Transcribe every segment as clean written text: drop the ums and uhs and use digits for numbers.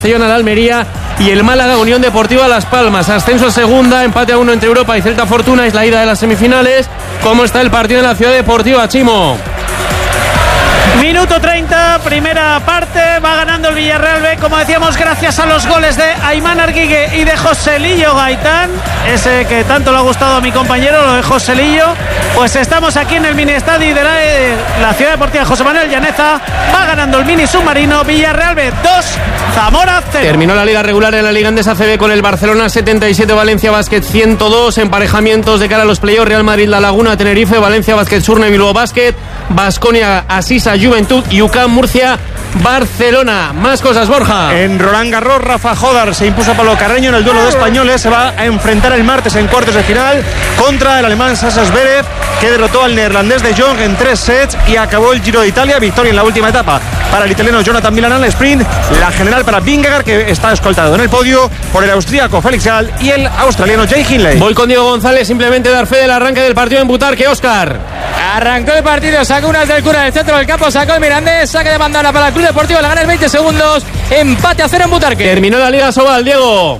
al Almería y el Málaga Unión Deportiva Las Palmas. Ascenso a segunda, empate a 1 entre Europa y Celta Fortuna, es la ida de las semifinales. ¿Cómo está el partido en la Ciudad Deportiva, Chimo? Minuto 30, primera parte, va ganando el Villarreal B, como decíamos, gracias a los goles de Aimán Arguigue y de Joselillo Gaitán, ese que tanto le ha gustado a mi compañero, lo de Joselillo. Pues estamos aquí en el mini estadio de la Ciudad Deportiva José Manuel Llaneza, va ganando el mini submarino, Villarreal B 2, Zamora 0. Terminó la liga regular en la Liga Endesa CB con el Barcelona 77, Valencia Basket 102, emparejamientos de cara a los playoffs: Real Madrid La Laguna, Tenerife, Valencia Basket Surne, Bilbao Basket, Baskonia Asisa Juventud y UCAM Murcia Barcelona. Más cosas, Borja. En Roland Garros, Rafa Jodar se impuso a Pablo Carreño en el duelo de españoles. Se va a enfrentar el martes en cuartos de final contra el alemán Sasha Zverev, que derrotó al neerlandés de Jong en 3 sets y acabó el Giro de Italia. Victoria en la última etapa para el italiano Jonathan Milan en el sprint, la general para Vingegaard, que está escoltado en el podio por el austríaco Felix Gall y el australiano Jay Hindley. Voy con Diego González, simplemente dar fe del arranque del partido en Butarque. Óscar. Arrancó el partido, sacó unas del cura del centro del campo, sacó el Mirandés, saque de bandana para el Club Deportivo, la gana en 20 segundos, empate a 0 en Butarque. Terminó la Liga Sobal, Diego.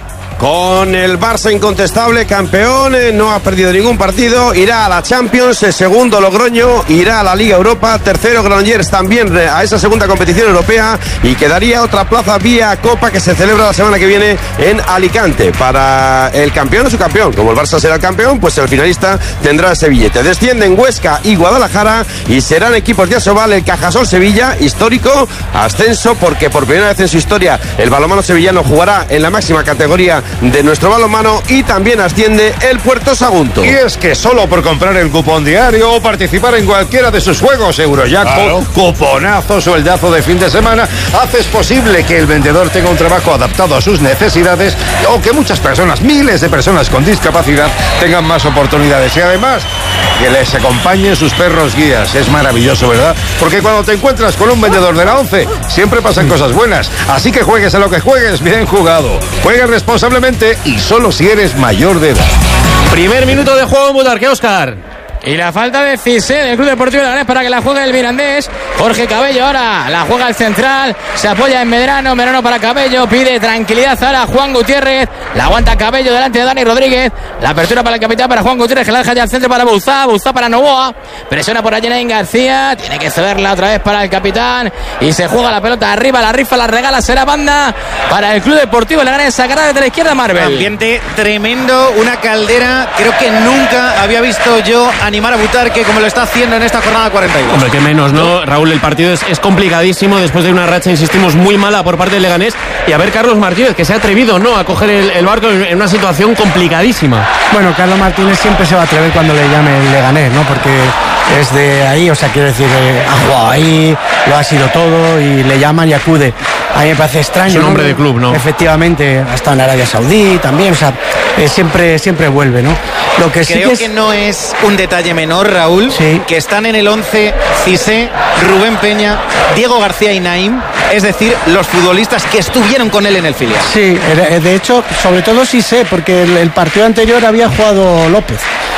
Con el Barça incontestable campeón, no ha perdido ningún partido, irá a la Champions, el segundo Logroño, irá a la Liga Europa, tercero Granollers también a esa segunda competición europea, y quedaría otra plaza vía Copa que se celebra la semana que viene en Alicante. Para el campeón o su campeón, como el Barça será el campeón, pues el finalista tendrá ese billete. Descienden Huesca y Guadalajara y serán equipos de Asobal el Cajasol Sevilla, histórico ascenso, porque por primera vez en su historia el balonmano sevillano jugará en la máxima categoría de nuestro balonmano, y también asciende el Puerto Sagunto. Y es que solo por comprar el cupón diario o participar en cualquiera de sus juegos, Eurojackpot, cuponazo, sueldazo de fin de semana, haces posible que el vendedor tenga un trabajo adaptado a sus necesidades, o que muchas personas, miles de personas con discapacidad, tengan más oportunidades, y además que les acompañen sus perros guías. Es maravilloso, ¿verdad? Porque cuando te encuentras con un vendedor de la 11, siempre pasan cosas buenas. Así que juegues a lo que juegues, bien jugado. Juegues responsablemente y solo si eres mayor de edad. Primer minuto de juego en Butarque, Óscar. Y la falta de Cissé del Club Deportivo Leganés para que la juegue el Mirandés. Jorge Cabello ahora la juega el central, se apoya en Medrano, Medrano para Cabello, pide tranquilidad ahora Juan Gutiérrez, la aguanta Cabello delante de Dani Rodríguez, la apertura para el capitán, para Juan Gutiérrez, que la deja ya al centro para Bouzá, Bouzá para Novoa, presiona por allí Nain García, tiene que cederla otra vez para el capitán y se juega la pelota arriba, la rifa, la regala, será banda para el Club Deportivo Leganés, sacará desde la izquierda Marvel. Ambiente tremendo, una caldera, creo que nunca había visto yo animar a Butarque como lo está haciendo en esta jornada 42. Hombre, que menos, ¿no? Raúl, el partido es complicadísimo después de una racha, insistimos, muy mala por parte del Leganés. Y a ver, Carlos Martínez, que se ha atrevido, ¿no?, a coger el barco en una situación complicadísima. Bueno, Carlos Martínez siempre se va a atrever cuando le llame el Leganés, ¿no? Porque es de ahí, o sea, quiero decir, ha jugado ahí, lo ha sido todo y le llaman y acude. A mí me parece extraño. Es un hombre de club, ¿no? Efectivamente, ha estado en Arabia Saudí también, o sea, siempre vuelve, ¿no? Lo que creo que no es un detalle menor, Raúl, sí, que están en el 11 Cissé, Rubén Peña, Diego García y Naim, es decir, los futbolistas que estuvieron con él en el filial. Sí, de hecho, sobre todo Cissé, porque el partido anterior había jugado López.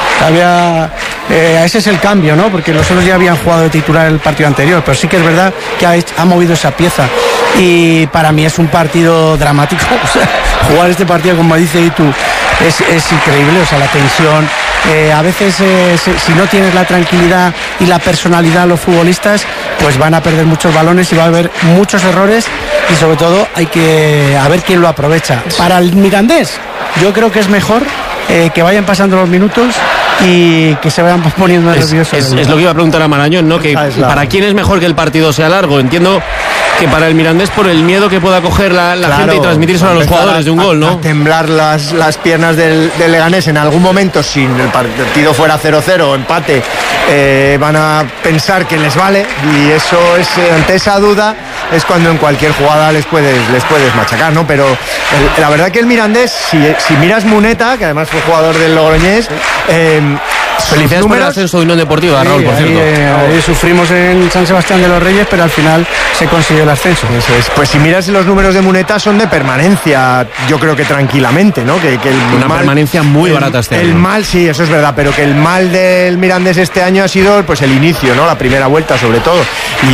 Ese es el cambio, ¿no? Porque los otros ya habían jugado de titular el partido anterior, pero sí que es verdad que ha movido esa pieza. Y para mí es un partido dramático. O sea, jugar este partido, como dice Itu, es increíble. O sea, la tensión. A veces, si no tienes la tranquilidad y la personalidad de los futbolistas, pues van a perder muchos balones y va a haber muchos errores. Y sobre todo hay que ver quién lo aprovecha. Para el Mirandés, yo creo que es mejor que vayan pasando los minutos y que se vayan poniendo nerviosos. Es lo que iba a preguntar a Marañón, ¿no? Que para quién es mejor que el partido sea largo. Entiendo que para el Mirandés, por el miedo que pueda coger la gente y transmitírselo a los jugadores de un gol, ¿no? A temblar las piernas del Leganés en algún momento, si el partido fuera 0-0 o empate, van a pensar que les vale, y eso es, ante esa duda es cuando en cualquier jugada les puedes machacar, ¿no? Pero la verdad que el Mirandés, si miras Muneta, que además fue jugador del Logroñés, Felicidades por el ascenso de Unión Deportiva, sí, Raúl, por cierto. Ahí sufrimos en San Sebastián de los Reyes, pero al final se consiguió el ascenso. Eso es. Pues si miras los números de Muneta son de permanencia, yo creo que tranquilamente, ¿no? Que una permanencia muy barata este año. El mal, sí, eso es verdad, pero que el mal del Mirandés este año ha sido pues el inicio, ¿no? La primera vuelta sobre todo.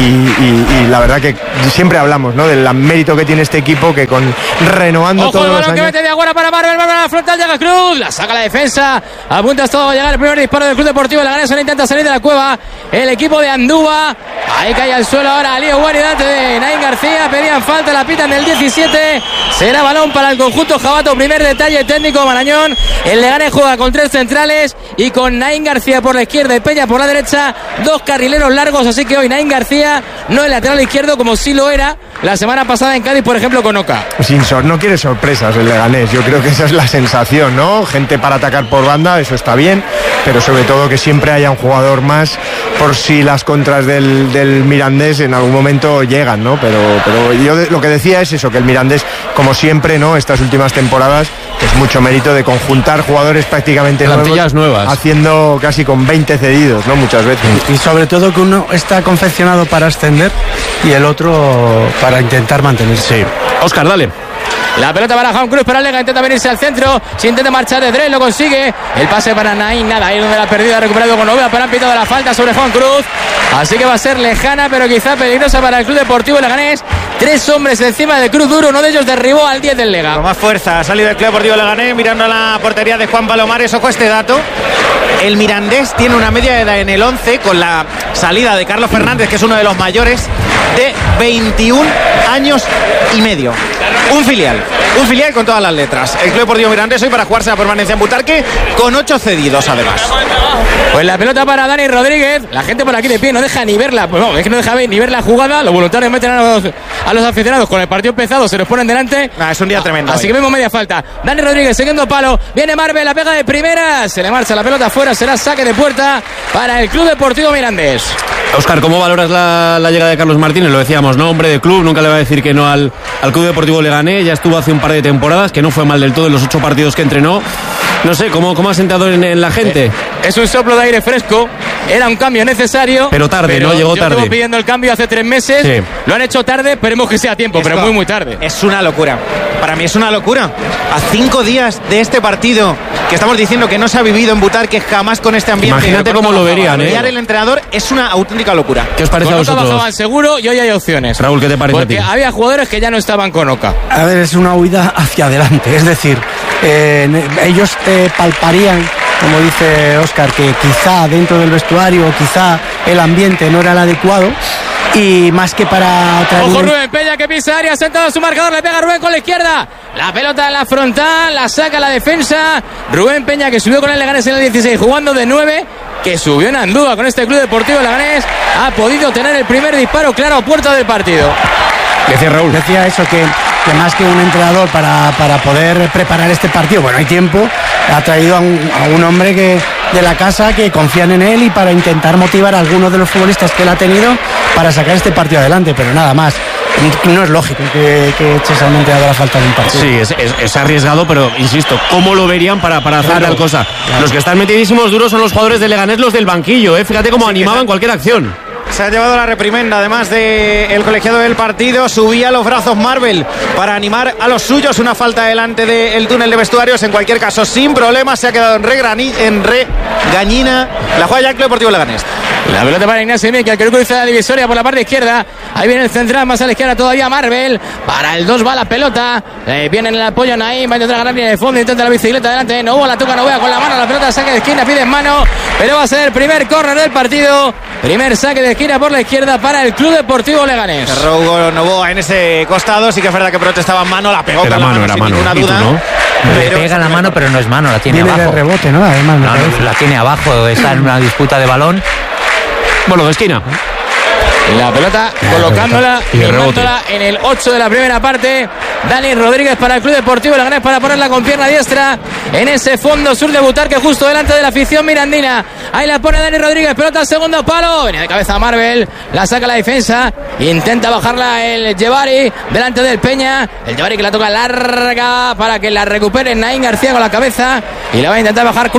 Y la verdad que siempre hablamos, ¿no? Del mérito que tiene este equipo, que con renovando todos los años. Que mete de Aguara para Marvel, a la frontal, llega Cruz, la saca la defensa, apunta todo a llegar el primer disparo del Club Deportivo Leganés, intenta salir de la cueva el equipo de Andúa, ahí cae al suelo ahora Lío Guaridate de Naín García, pedían falta, la pitan del 17, será balón para el conjunto jabato, primer detalle técnico Marañón, el Leganés juega con 3 centrales y con Naín García por la izquierda y Peña por la derecha, 2 carrileros largos, así que hoy Naín García no el lateral izquierdo como sí lo era la semana pasada en Cádiz, por ejemplo, con Oca. No quiere sorpresas el Leganés, yo creo que esa es la sensación, ¿no? Gente para atacar por banda, eso está bien, pero sobre todo que siempre haya un jugador más por si las contras del Mirandés en algún momento llegan, ¿no? Pero yo lo que decía es eso, que el Mirandés, como siempre, ¿no? Estas últimas temporadas, es mucho mérito de conjuntar jugadores prácticamente nuevas, haciendo casi con 20 cedidos, ¿no? Muchas veces. Y sobre todo que uno está confeccionado para ascender y el otro para intentar mantenerse. Sí. Óscar, dale. La pelota para Juan Cruz, para Lega, intenta venirse al centro, se intenta marchar de Dres, lo consigue, el pase para Naín, nada, ahí donde la perdida, ha recuperado con Ovea, pero han pitado la falta sobre Juan Cruz, así que va a ser lejana, pero quizá peligrosa para el Club Deportivo Leganés, 3 hombres encima de Cruz Duro, uno de ellos derribó al 10 del Lega. Con más fuerza ha salido el Club Deportivo Leganés, mirando a la portería de Juan Palomares, ojo este dato, el Mirandés tiene una media de edad en el 11, con la salida de Carlos Fernández, que es uno de los mayores, de 21 años y medio. Un filial con todas las letras. El Club Deportivo Mirandés hoy para jugarse la permanencia en Butarque con 8 cedidos además. Pues la pelota para Dani Rodríguez. La gente por aquí de pie no deja ni verla. Pues no, es que no deja ni ver la jugada. Los voluntarios meten a los aficionados con el partido empezado. Se los ponen delante. Es un día tremendo. Así que vemos media falta. Dani Rodríguez siguiendo palo. Viene Marvel, la pega de primera. Se le marcha la pelota afuera. Será saque de puerta para el Club Deportivo Mirandés. Óscar, ¿cómo valoras la llegada de Carlos Martínez? Lo decíamos, ¿no? Hombre de club, nunca le va a decir que no al Club Deportivo Leganés. Ya estuvo hace un par de temporadas, que no fue mal del todo en los 8 partidos que entrenó. No sé, ¿cómo ha sentado en la gente? Es un soplo de aire fresco. Era un cambio necesario. Pero tarde, ¿no? Llegó tarde. Estuvo pidiendo el cambio hace 3 meses. Sí. Lo han hecho tarde, esperemos que sea a tiempo, pero muy tarde. Es una locura. Para mí es una locura. A 5 días de este partido que estamos diciendo que no se ha vivido en Butarque jamás con este ambiente. Imagínate cómo lo verían, ¿eh? El entrenador es una auténtica locura. ¿Qué os parece a vosotros? Bajaban seguro y hoy hay opciones. Raúl, ¿qué te parece a ti? Porque había jugadores que ya no estaban con Oca. A ver, es una huida hacia adelante. Es decir, ellos palparían, como dice Óscar, que quizá dentro del vestuario, quizá el ambiente no era el adecuado. Y más que para traer... Ojo Rubén Peña que pisa área, sentado en su marcador, le pega Rubén con la izquierda, la pelota en la frontal, la saca la defensa. Rubén Peña que subió con el Leganés en el 16 jugando de 9, que subió en Andúa con este Club Deportivo Leganés, ha podido tener el primer disparo claro a puerta del partido. Decía Raúl. Decía eso, que más que un entrenador para poder preparar este partido, bueno, hay tiempo, ha traído a un hombre de la casa que confían en él y para intentar motivar a algunos de los futbolistas que él ha tenido para sacar este partido adelante, pero nada más. No es lógico que eches a un entrenador a falta de un partido. Sí, es arriesgado, pero insisto, ¿cómo lo verían para hacer tal cosa? Claro. Los que están metidísimos duros son los jugadores de Leganés, los del banquillo, ¿eh? Fíjate cómo animaban cualquier acción. Se ha llevado la reprimenda, además del colegiado del partido. Subía los brazos Marvel para animar a los suyos. Una falta delante del túnel de vestuarios. En cualquier caso, sin problemas, se ha quedado en regañina la juega ya el Club Deportivo Leganés. La pelota para Ignacio Miquel, que cruza la divisoria por la parte izquierda. Ahí viene el central, más a la izquierda todavía Marvel. Para el 2 va la pelota. Viene en el apoyo Naim, va a intentar ganar línea de fondo, intenta la bicicleta adelante. No la toca Novea con la mano, la pelota saque de esquina, pide en mano. Pero va a ser el primer córner del partido. Primer saque de esquina por la izquierda para el Club Deportivo Leganés. Hugo Novoa en ese costado, sí que es verdad que protestaba en mano, la pegó con la mano sin ninguna duda. ¿No? Le pega la mano, pero no es mano, la tiene abajo. De rebote, ¿no? Además, la tiene abajo, está en una disputa de balón. Bueno, de esquina. La pelota colocándola y mándola en el 8 de la primera parte. Dani Rodríguez para el Club Deportivo Leganés para ponerla con pierna diestra en ese fondo sur de Butarque, justo delante de la afición mirandina. Ahí la pone Dani Rodríguez, pelota al segundo palo. Viene de cabeza Marvel, la saca la defensa, intenta bajarla el Yevari delante del Peña. El Yevari que la toca larga para que la recupere Naín García con la cabeza y la va a intentar bajar Cruz.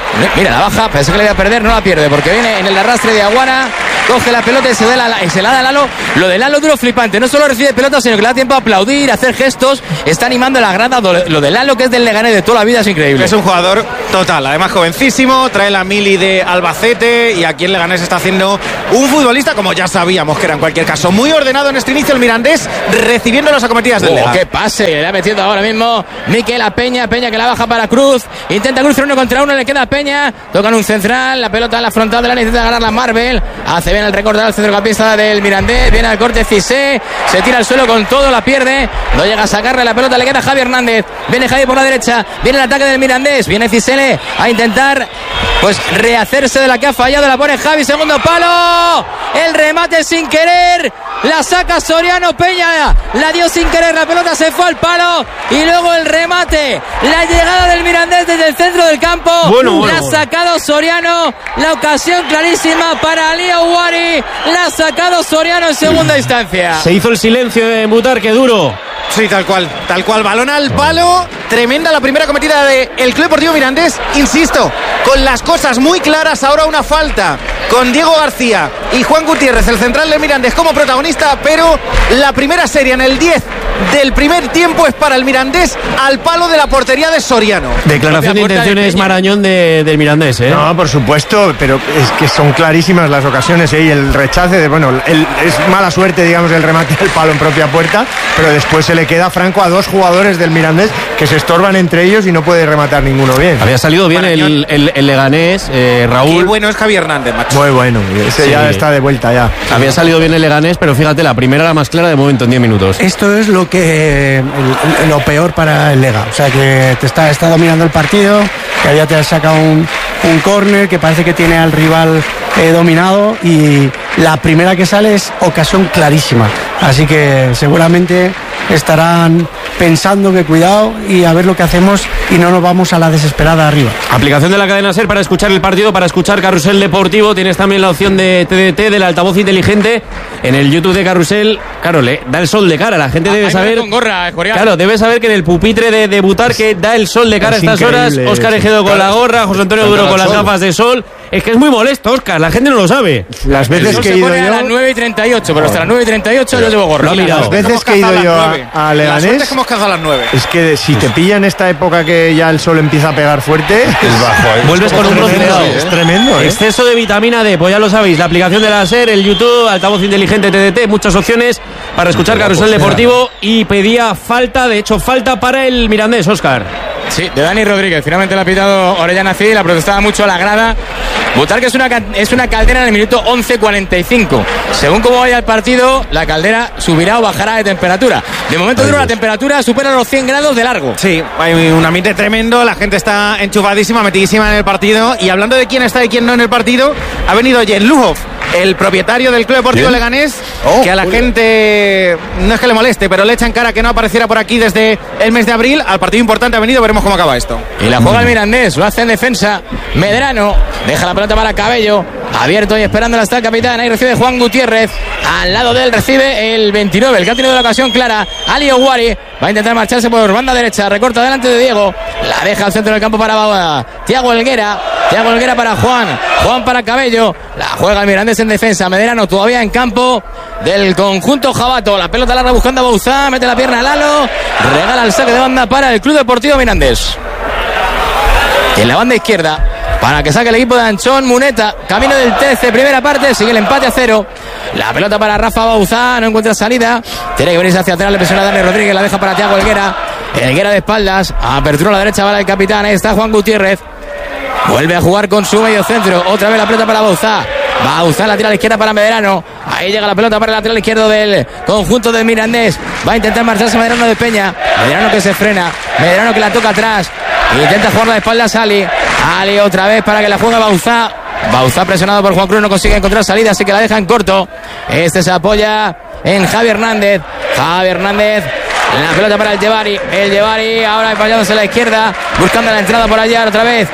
Mira, la baja, pensé que le iba a perder, no la pierde, porque viene en el arrastre de Aguana, coge la pelota y se la da a Lalo. Lo de Lalo duro flipante, no solo recibe pelota, sino que le da tiempo a aplaudir, a hacer gestos, está animando a la grada. Lo de Lalo, que es del Leganés de toda la vida, es increíble. Es un jugador total, además jovencísimo, trae la mili de Albacete y aquí en Leganés está haciendo un futbolista como ya sabíamos que era en cualquier caso. Muy ordenado en este inicio el Mirandés, recibiendo las acometidas del Lega. ¡Qué pase! Le ha metido ahora mismo Miquel a Peña que la baja para Cruz, intenta Cruz 1 contra 1, le queda a Peña, tocan un central, la pelota a la frontal de la intenta ganar la Marvel, hace bien el recorte al centrocampista del Mirandés, viene al corte Cissé, se tira al suelo con todo, la pierde, no llega a sacarle la pelota, le queda Javi Hernández, viene Javi por la derecha, viene el ataque del Mirandés, viene Cissé a intentar pues rehacerse de la que ha fallado, la pone Javi, segundo palo, el remate sin querer, la saca Soriano, Peña la dio sin querer, la pelota se fue al palo y luego el remate, la llegada del Mirandés desde el centro del campo, la ha sacado Soriano, la ocasión clarísima para Ali Aouari, la ha sacado Soriano en segunda instancia. Se hizo el silencio de Butarque, duro. Sí, tal cual, balón al palo, tremenda la primera cometida del Club Deportivo Mirandés, insisto, con las cosas muy claras, ahora una falta con Diego García y Juan Gutiérrez, el central de Mirandés como protagonista, pero la primera serie en el 10 del primer tiempo es para el Mirandés al palo de la portería de Soriano. Declaración de intenciones Marañón del Mirandés, ¿eh? No, por supuesto, pero es que son clarísimas las ocasiones, ¿eh? Y el rechace es mala suerte, digamos, el remate al palo en propia puerta, pero después se le queda franco a dos jugadores del Mirandés que se estorban entre ellos y no puede rematar ninguno bien. Había salido bien el Leganés, Raúl. Qué bueno es Javi Hernández, macho. Muy bueno, ese ya está de vuelta ya. Había salido bien el Leganés, pero fíjate, la primera era más clara de momento en 10 minutos. Esto es lo peor para el Lega, o sea que está dominando el partido, que había te saca un córner que parece que tiene al rival dominado y la primera que sale es ocasión clarísima, así que seguramente estarán pensando que cuidado y a ver lo que hacemos y no nos vamos a la desesperada arriba. Aplicación de la cadena SER para escuchar el partido, para escuchar Carrusel Deportivo. Tienes también la opción de TDT, del altavoz inteligente, en el YouTube de Carrusel. Claro, le da el sol de cara, la gente debe saber. Con gorra, claro, debe saber que en el pupitre de Butarque da el sol de cara a estas horas. Óscar Ejedo con la gorra, José Antonio Duro con las gafas de sol. Es que es muy molesto, Óscar, la gente no lo sabe. Las veces que he ido yo a las 9:38, pero hasta las 9:38 yo llevo gorra. Las veces que he ido yo a Leganés, es que hemos cazado a las 9. Es que si te pilla en esta época que ya el sol empieza a pegar fuerte, es bajo, vuelves con un bronceado. Es tremendo, ¿eh? Exceso de vitamina D, pues ya lo sabéis, la aplicación de la SER, el YouTube, altavoz inteligente TDT, muchas opciones para escuchar Carrusel Deportivo. Y pedía falta, de hecho falta para el Mirandés, Óscar. Sí, de Dani Rodríguez. Finalmente le ha pitado Orellana Cid, la protestaba mucho a la grada. Butarque es una caldera en el minuto 11:45. Según cómo vaya el partido, la caldera subirá o bajará de temperatura. De momento dura la temperatura, supera los 100 grados de largo. Sí, hay un ambiente tremendo, la gente está enchufadísima, metidísima en el partido. Y hablando de quién está y quién no en el partido, ha venido Jen Luhov, el propietario del Club Deportivo Leganés, que a la gente no es que le moleste, pero le echan cara que no apareciera por aquí desde el mes de abril. Al partido importante ha venido, veremos cómo acaba esto. Y la juega el Mirandés, lo hace en defensa. Medrano deja la pelota para Cabello, abierto y esperándola está el capitán. Ahí recibe Juan Gutiérrez, al lado de él recibe el 29, el que ha tenido la ocasión clara, Ali Aouari. Va a intentar marcharse por banda derecha, recorta delante de Diego, la deja al centro del campo para Thiago Helguera para Juan para Cabello, la juega el Mirandés en defensa. Medrano todavía en campo del conjunto jabato, la pelota larga buscando a Bauzá, mete la pierna a Lalo, regala el saque de banda para el Club Deportivo Mirandés. En la banda izquierda, para que saque el equipo de Anchón, Muneta, camino del 13, primera parte, sigue el empate a 0. La pelota para Rafa Bauzá, no encuentra salida, tiene que venirse hacia atrás, le presiona a Dani Rodríguez, la deja para Thiago Helguera de espaldas, apertura a la derecha para el capitán, ahí está Juan Gutiérrez, vuelve a jugar con su medio centro, otra vez la pelota para Bauzá la tira a la izquierda para Medrano, ahí llega la pelota para el lateral izquierdo del conjunto del Mirandés, va a intentar marcharse Medrano de Peña, Medrano que se frena, Medrano que la toca atrás, intenta jugar la espalda a Ali otra vez para que la juegue Bauzá presionado por Juan Cruz, no consigue encontrar salida, así que la deja en corto. Este se apoya en Javi Hernández, la pelota para el Llevari, ahora apoyándose a la izquierda, buscando la entrada por allá otra vez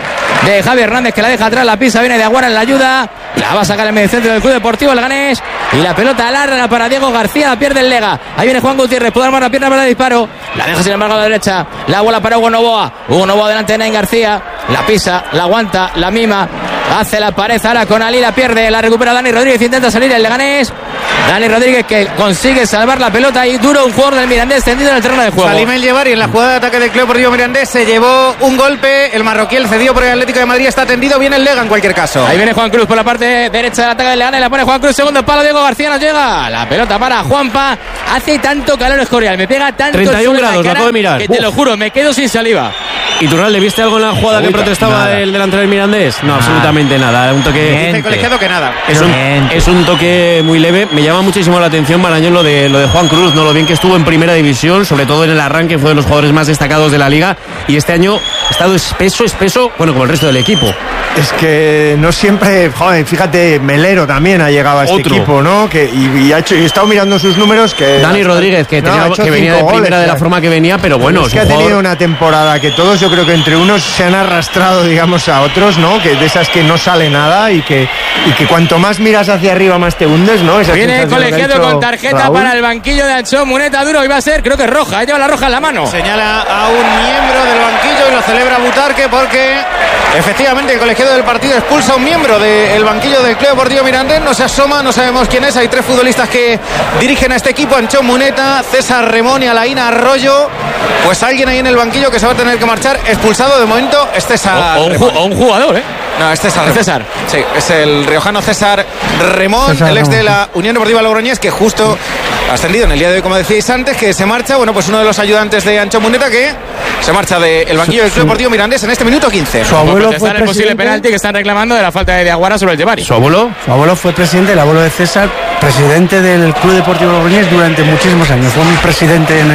de Javi Hernández, que la deja atrás, la pisa, viene de Aguara en la ayuda, la va a sacar el mediocentro del Club Deportivo Leganés, y la pelota larga para Diego García, la pierde el Lega, ahí viene Juan Gutiérrez, puede armar la pierna para el disparo, la deja sin embargo a la derecha, la bola para Hugo Novoa delante de Nain García, la pisa, la aguanta, la mima, hace la pared ahora con Ali, la pierde, la recupera Dani Rodríguez, intenta salir el Leganés, Dani Rodríguez que consigue salvar la pelota y duro un jugador del Mirandés tendido en el terreno de juego. Salim El Llevari en la jugada de ataque del Club Deportivo Mirandés se llevó un golpe, el marroquí, el cedido por el Atlético de Madrid, está tendido, viene el Lega en cualquier caso. Ahí viene Juan Cruz por la parte derecha del ataque del Leganés, la pone Juan Cruz, segundo palo, Diego García nos llega, la pelota para Juanpa, hace tanto calor Escorial, me pega tanto 31 grados, la acabo de mirar. Que te lo juro, me quedo sin saliva. ¿Y Turral, le viste algo en la jugada que protestaba el delantero del Mirandés? No, absolutamente nada. Un toque. Dice el colegiado que nada. Es un toque muy leve. Me llama muchísimo la atención, Marañón, lo de Juan Cruz, ¿no? Lo bien que estuvo en primera división, sobre todo en el arranque, fue de los jugadores más destacados de la liga. Y este año ha estado espeso, bueno, como el resto del equipo. Es que no siempre, joder, fíjate, Melero también ha llegado a este equipo, ¿no? Y ha hecho, y he estado mirando sus números que. Dani Rodríguez, que venía de primera de la forma que venía, pero bueno. Es que ha tenido una temporada que todos, yo creo que entre unos se han arrastrado, digamos, a otros, ¿no? Que de esas que no sale nada y que cuanto más miras hacia arriba más te hundes, ¿no? Viene el colegiado con tarjeta Raúl para el banquillo de Anchón Muneta, duro, y va a ser, creo que es roja, lleva la roja en la mano. Señala a un miembro del banquillo y lo celebra Butarque porque efectivamente el colegiado del partido expulsa a un miembro del banquillo del Club Deportivo Mirandés, no se asoma, no sabemos quién es, hay 3 futbolistas que dirigen a este equipo, Anchón Muneta, César Remón y Alaína Arroyo, pues alguien ahí en el banquillo que se va a tener que marchar, expulsado de momento es César o un jugador, No, es César. Sí, es el riojano César Remón, el ex de la Unión Deportiva Logroñés, que justo ha ascendido en el día de hoy, como decíais antes, que se marcha, bueno, pues uno de los ayudantes de Anchón Muneta que se marcha del banquillo del Club Deportivo Mirandés en este minuto 15. Su abuelo fue el posible penalti que están reclamando de la falta de Aguara sobre el Llevari. ¿Su abuelo? Su abuelo fue presidente, el abuelo de César, presidente del Club Deportivo Logroñés durante muchísimos años. Fue un presidente en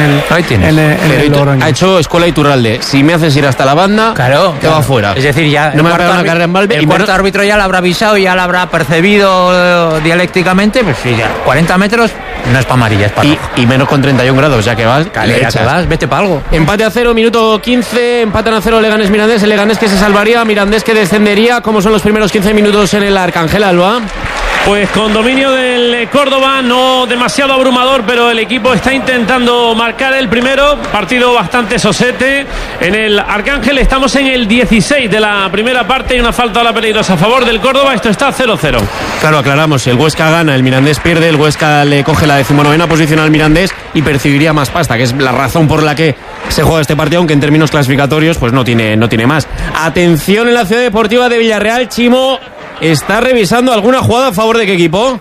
el Logroñés. Ha hecho escuela Iturralde. Si me haces ir hasta la banda, te va fuera. Es decir, ya no me va a dar una carrera en Valve. El cuarto árbitro ya lo habrá avisado y ya lo habrá percibido dialécticamente. Pues sí, ya 40 metros no es para amarilla, es para y menos con 31 grados, ya que vas. Ya que vas, vete para algo. Empate a 0, minuto 15. Empatan a 0 Leganés Mirandés. El Leganés que se salvaría, Mirandés que descendería. ¿Cómo son los primeros 15 minutos en el Arcángel, Alba? Pues con dominio del Córdoba, no demasiado abrumador, pero el equipo está intentando marcar el primero. Partido bastante sosete en el Arcángel. Estamos en el 16 de la primera parte y una falta a la peligrosa a favor del Córdoba. Esto está 0-0. Claro, aclaramos, el Huesca gana, el Mirandés pierde, el Huesca le coge la 19ª posición al Mirandés y percibiría más pasta, que es la razón por la que se juega este partido, aunque en términos clasificatorios pues no tiene más. Atención en la Ciudad Deportiva de Villarreal, Chimo está revisando alguna jugada a favor de qué equipo.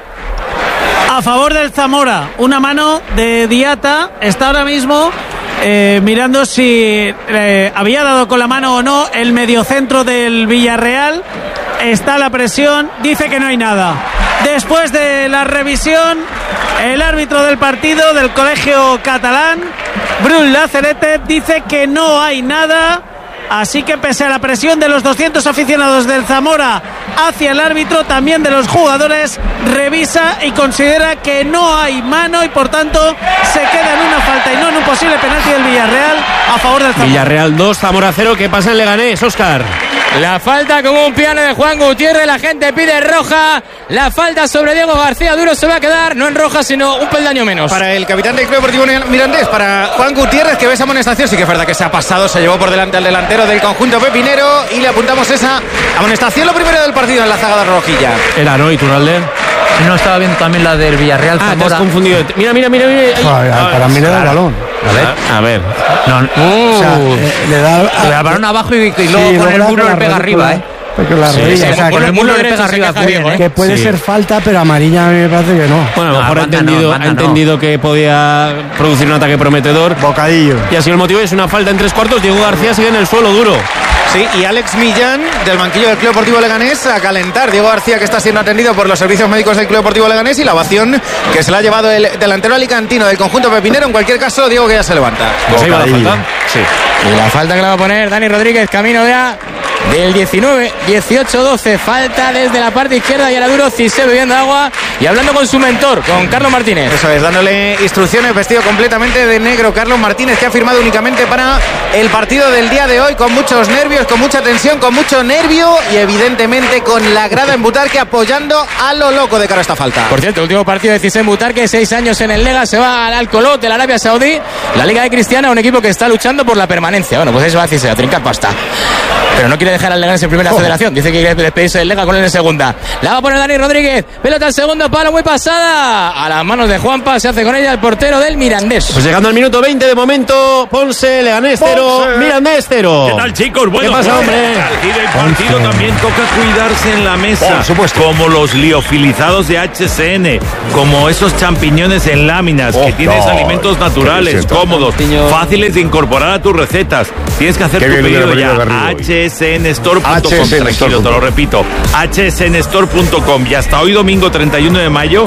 A favor del Zamora, una mano de Diata, está ahora mismo mirando si había dado con la mano o no el mediocentro del Villarreal. Está la presión, dice que no hay nada. Después de la revisión, el árbitro del partido del colegio catalán, Brun Lazarete, dice que no hay nada. Así que pese a la presión de los 200 aficionados del Zamora hacia el árbitro, también de los jugadores, revisa y considera que no hay mano y por tanto se queda en una falta y no en un posible penalti del Villarreal a favor del Zamora. Villarreal 2, Zamora 0. ¿Qué pasa en Leganés, Óscar? La falta como un piano de Juan Gutiérrez, la gente pide roja, la falta sobre Diego García, duro se va a quedar, no en roja sino un peldaño menos. Para el capitán del Club Deportivo Mirandés, para Juan Gutiérrez, que ve esa amonestación, sí que es verdad que se ha pasado, se llevó por delante al delantero del conjunto pepinero y le apuntamos esa amonestación, lo primero del partido en la zaga de Rojilla. Era, ¿no? Iturralde. No, estaba viendo también la del Villarreal. Zamora. Te has confundido. Mira. Para mí le da el balón. A ver. O sea, le da el balón abajo y luego con el muro le pega arriba, Porque la rodilla, o sea, con el muro le pega arriba. Que puede ser falta, pero amarilla me parece que no. Bueno, a lo mejor ha entendido que podía producir un ataque prometedor. Bocadillo. Y así el motivo es una falta en 3/4. Diego García sigue en el suelo duro. Sí, y Alex Millán, del banquillo del Club Deportivo Leganés, a calentar. Diego García, que está siendo atendido por los servicios médicos del Club Deportivo Leganés, y la ovación que se la ha llevado el delantero alicantino del conjunto pepinero. En cualquier caso, Diego que ya se levanta. Pues ahí va la falta. Sí. Y la falta que la va a poner Dani Rodríguez, camino de del 19, 18-12. Falta desde la parte izquierda y ahora Duro Cissé bebiendo agua y hablando con su mentor, con Carlos Martínez. Eso es, dándole instrucciones, vestido completamente de negro. Carlos Martínez, que ha firmado únicamente para el partido del día de hoy, con muchos nervios, con mucha tensión, con mucho nervio y evidentemente con la grada en Butarque apoyando a lo loco de cara a esta falta. Por cierto, último partido de Cissé en Butarque, 6 años en el Lega, se va al Al-Kholot de la Arabia Saudí, la Liga de Cristiana, un equipo que está luchando por la permanencia. Bueno, pues ahí se va a Cissé a trincar pasta, pero no quiere dejar al Leganés en primera federación, dice que quiere despedirse del Lega con él en segunda. La va a poner Dani Rodríguez, pelota al segundo palo, muy pasada a las manos de Juanpa, se hace con ella el portero del Mirandés. Pues llegando al minuto 20 de momento, Ponce, Leganés 0, Mirandés 0. ¿Qué tal, chicos? Bueno, ¿qué pasa, hombre? Y del partido también toca cuidarse en la mesa, por supuesto, como los liofilizados de HCN, como esos champiñones en láminas, que tienes alimentos naturales, cómodos, fáciles de incorporar a tus recetas. Tienes que hacer tu pedido ya a hsnstore.com. Tranquilo, te lo repito, hsnstore.com. Y hasta hoy domingo 31 de mayo,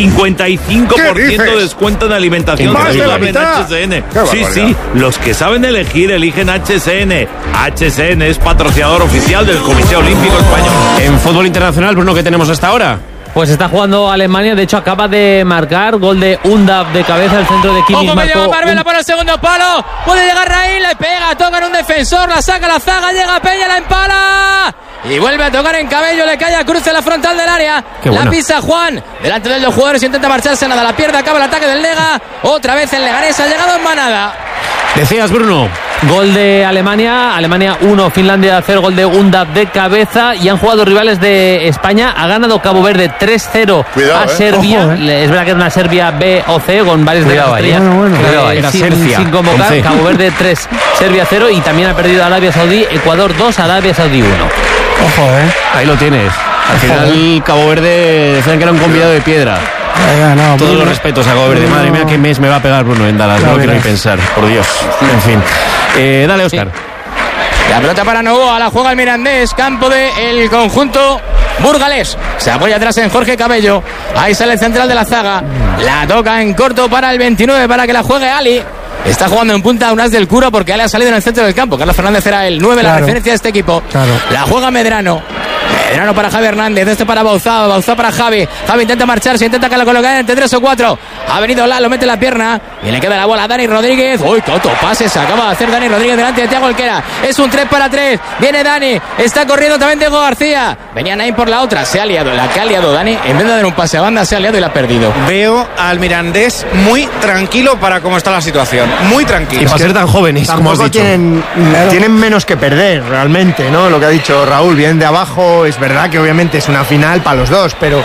55% de descuento en alimentación. ¿Más de la mitad? HSN. Sí, los que saben elegir eligen HSN. HSN es patrocinador oficial del Comité Olímpico Español. En fútbol internacional, Bruno, ¿qué tenemos hasta ahora? Pues está jugando Alemania, de hecho acaba de marcar gol de Undaf de cabeza, el centro de Kimmich. Ojo que lleva Marbella por el segundo palo, puede llegar Raíl, le pega, toca en un defensor, la saca la zaga, llega Peña, la empala y vuelve a tocar en Cabello, le cae a Cruz en la frontal del área. La pisa Juan, delante de los jugadores, intenta marcharse, nada, la pierde, acaba el ataque del Lega, otra vez el Leganés ha llegado en manada. Decías, Bruno. Gol de Alemania 1, Finlandia 0, gol de Undaf de cabeza, y han jugado rivales de España. Ha ganado Cabo Verde 3-0 a Serbia. Ojo, es verdad que es una Serbia B o C con varias de las estrellas sin convocar. Cabo Verde 3, Serbia 0, y también ha perdido Arabia Saudí, Ecuador 2, Arabia Saudí 1. Ojo, ahí lo tienes. Al final Cabo Verde decían que era un convidado de piedra. Todos los respetos a Cabo Verde. Madre mía, qué mes me va a pegar Bruno en Dallas. No quiero ni pensar, por Dios. En fin. Dale, Óscar. La pelota para Novoa, la juega el Mirandés, campo del conjunto burgalés. Se apoya atrás en Jorge Cabello. Ahí sale el central de la zaga. La toca en corto para el 29 para que la juegue Ali. Está jugando en punta un as del Cura porque Ali ha salido en el centro del campo. Carlos Fernández era el 9, la referencia de este equipo. La juega Medrano. Medrano para Javi Hernández, este para Bauzá, Bauzá para Javi. Javi intenta marcharse, intenta colocar entre 3 o 4. Ha venido Lalo, mete la pierna y le queda la bola a Dani Rodríguez. Uy, qué autopase se acaba de hacer Dani Rodríguez delante de Thiago Alquera. Es un 3-3. Viene Dani, está corriendo también Diego García. Venía Naim por la otra, se ha liado. La que ha liado Dani, en vez de dar un pase a banda, se ha liado y la ha perdido. Veo al Mirandés muy tranquilo para cómo está la situación. Muy tranquilo. Y para ser tan jóvenes, como has dicho. Tienen menos que perder, realmente, ¿no? Lo que ha dicho Raúl, vienen de abajo. Es verdad que obviamente es una final para los dos, pero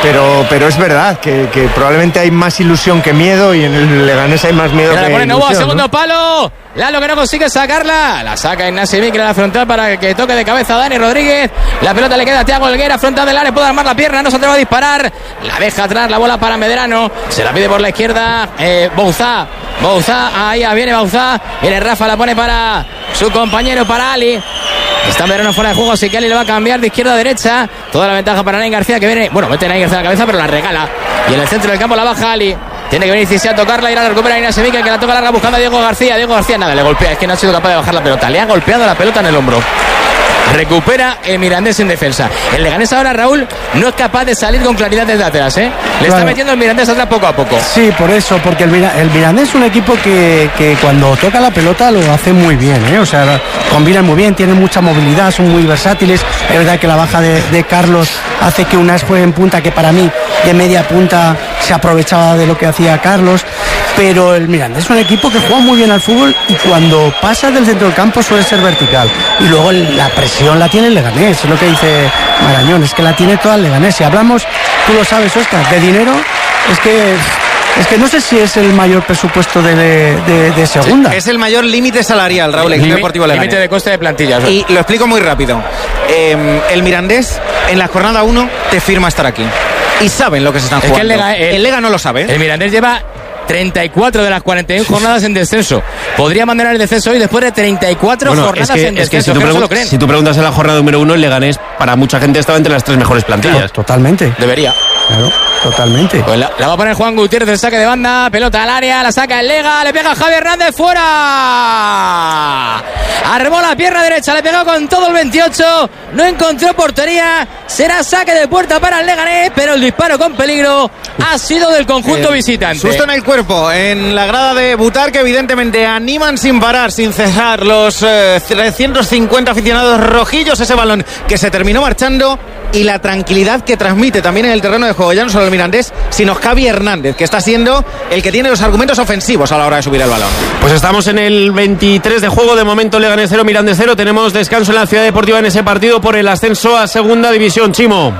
es verdad que probablemente hay más ilusión que miedo, y en el Leganés hay más miedo que ilusión. Novoa, segundo palo. Lalo que no consigue sacarla. La saca Ignacio Miquel a la frontal para que toque de cabeza a Dani Rodríguez. La pelota le queda a Thiago Helguera, frontal del área, puede armar la pierna, no se atreve a disparar. La deja atrás, la bola para Medrano. Se la pide por la izquierda Bauzá. Ahí viene Bauzá. Viene Rafa, la pone para su compañero, para Ali. Está Medrano fuera de juego, así que Ali le va a cambiar de izquierda a derecha. Toda la ventaja para Naim García, que viene, mete Naim García a la cabeza, pero la regala. Y en el centro del campo la baja Ali. Tiene que venir Cissé a tocarla, y la recupera Ignacio Miquel, que la toca larga buscando a Diego García. Diego García nada, le golpea, es que no ha sido capaz de bajar la pelota. Le ha golpeado la pelota en el hombro. Recupera el Mirandés en defensa. El Leganés ahora, Raúl, no es capaz de salir con claridad desde atrás, Le está metiendo el Mirandés atrás poco a poco. Sí, por eso, porque el Mirandés es un equipo que cuando toca la pelota lo hace muy bien, O sea, combinan muy bien, tienen mucha movilidad, son muy versátiles. Es verdad que la baja de Carlos hace que Unas juegue en punta, que para mí de media punta se aprovechaba de lo que hacía Carlos. Pero el Mirandés es un equipo que juega muy bien al fútbol, y cuando pasa del centro del campo suele ser vertical. Y luego la presión la tiene el Leganés, es lo que dice Marañón, es que la tiene toda el Leganés. Si hablamos, tú lo sabes, Óscar, de dinero, es que no sé si es el mayor presupuesto de segunda. Sí, es el mayor límite salarial, Raúl, el Deportivo Leganés. Límite de coste de plantillas. Y lo explico muy rápido. El Mirandés, en la jornada 1, te firma estar aquí. Y saben lo que se están jugando. El Lega no lo sabe. El Mirandés lleva 34 de las 41 jornadas en descenso. Podría abandonar el descenso hoy después de 34 jornadas en descenso. Es que si tú preguntas en la jornada número 1, el Leganés para mucha gente estaba entre las 3 mejores plantillas. Totalmente. Debería. Claro, totalmente. Pues la va a poner Juan Gutiérrez, el saque de banda, pelota al área, la saca el Lega, le pega Javi Hernández, fuera. Armó la pierna derecha, le pegó con todo el 28, no encontró portería, será saque de puerta para el Leganés, pero el disparo con peligro ha sido del conjunto visitante. Susto en el cuerpo, en la grada de Butar, que evidentemente animan sin parar, sin cejar los 350 aficionados rojillos, ese balón que se terminó marchando, y la tranquilidad que transmite también en el terreno de juego, ya no solo el Mirandés, sino Javi Hernández, que está siendo el que tiene los argumentos ofensivos a la hora de subir el balón. Pues estamos en el 23 de juego, de momento Leganés 0, Mirandés 0, tenemos descanso en la Ciudad Deportiva en ese partido por el ascenso a Segunda División. Chimo.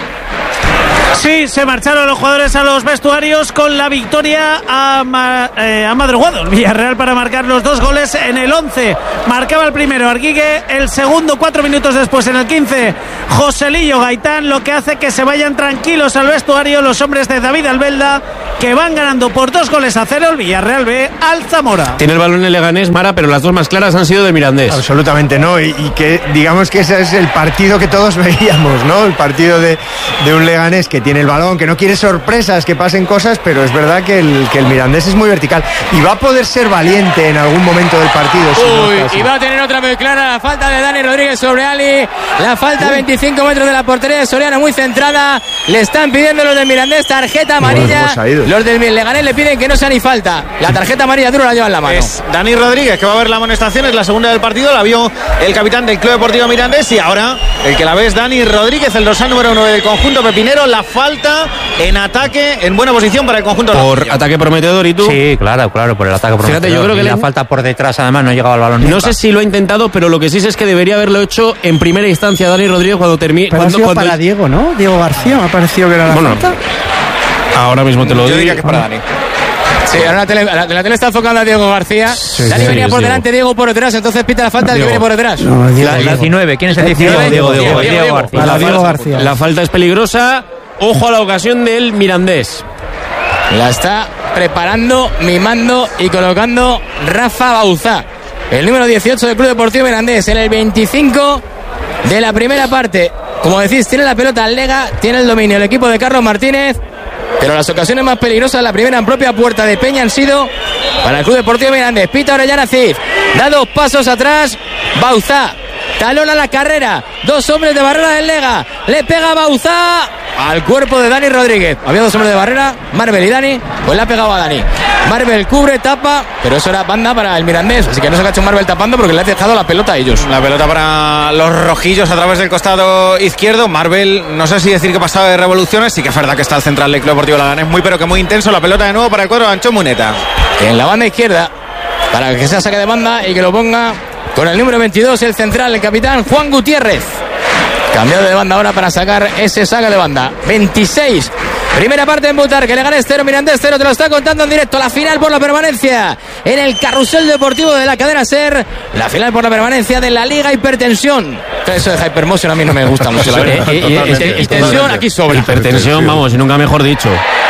Sí, se marcharon los jugadores a los vestuarios con la victoria ha madrugado el Villarreal para marcar los 2 goles en el 11. Marcaba el primero Arguigue, el segundo 4 minutos después en el 15 Joselillo Gaitán, lo que hace que se vayan tranquilos al vestuario los hombres de David Albelda, que van ganando por 2-0 el Villarreal B al Zamora. Tiene el balón el Leganés, Mara, pero las dos más claras han sido de Mirandés. Absolutamente no, y que digamos que ese es el partido que todos veíamos, ¿no? El partido de un Leganés que tiene el balón, que no quiere sorpresas, que pasen cosas, pero es verdad que el Mirandés es muy vertical y va a poder ser valiente en algún momento del partido. Y va a tener otra muy clara, la falta de Dani Rodríguez sobre Ali, la falta a 25 metros de la portería de Soriano, muy centrada, le están pidiendo los del Mirandés tarjeta amarilla, los del Leganés le piden que no sea ni falta, la tarjeta amarilla duro la lleva en la mano. Es Dani Rodríguez que va a ver la amonestación, es la segunda del partido, la vio el capitán del Club Deportivo Mirandés, y ahora el que la ve es Dani Rodríguez, el dorsal número 9 del conjunto pepinero. La falta en ataque, en buena posición para el conjunto por ataque prometedor. ¿Y tú? Sí, claro, por el ataque prometedor. Fíjate, yo creo que la falta por detrás, además, no ha llegado al balón. No sé si lo ha intentado, pero lo que sí sé es que debería haberlo hecho en primera instancia Dani Rodríguez cuando termine. Cuando para Diego, ¿no? Diego García, me ha parecido que era la falta. Ahora mismo te lo digo. Yo diría que es para Dani. Sí, ahora la tele está enfocando a Diego García. Sí, Dani venía por delante, Diego por detrás, entonces pita la falta del que viene por detrás. No, la 19, ¿quién es el 19? Diego García. La falta es peligrosa. Ojo a la ocasión del Mirandés. La está preparando, mimando y colocando Rafa Bauzá, el número 18 del Club Deportivo Mirandés, en el 25 de la primera parte. Como decís, tiene la pelota al Lega, tiene el dominio el equipo de Carlos Martínez, pero las ocasiones más peligrosas, la primera en propia puerta de Peña, han sido para el Club Deportivo Mirandés. Pita Orellana Cid, da 2 pasos atrás, Bauzá, talona la carrera, 2 hombres de barrera del Lega, le pega Bauzá al cuerpo de Dani Rodríguez. Había 2 hombres de barrera, Marvel y Dani, pues le ha pegado a Dani. Marvel cubre, tapa, pero eso era banda para el Mirandés, así que no se ha hecho Marvel tapando porque le ha dejado la pelota a ellos. La pelota para los rojillos a través del costado izquierdo. Marvel, no sé si decir que pasaba de revoluciones, sí que es verdad que está el central del Club Deportivo Leganés muy pero que muy intenso. La pelota de nuevo para el cuadro de Anchón Muneta. En la banda izquierda, para que sea saque de banda y que lo ponga con el número 22, el central, el capitán Juan Gutiérrez. Cambiado de banda ahora para sacar ese saque de banda. 26. Primera parte en Butar, que Leganés 0, Mirandés 0, te lo está contando en directo. La final por la permanencia en el carrusel deportivo de la cadena SER. La final por la permanencia de la Liga Hipertensión. Eso de Hypermotion a mí no me gusta mucho. Tensión aquí sobra. Hipertensión, vamos, y nunca mejor dicho.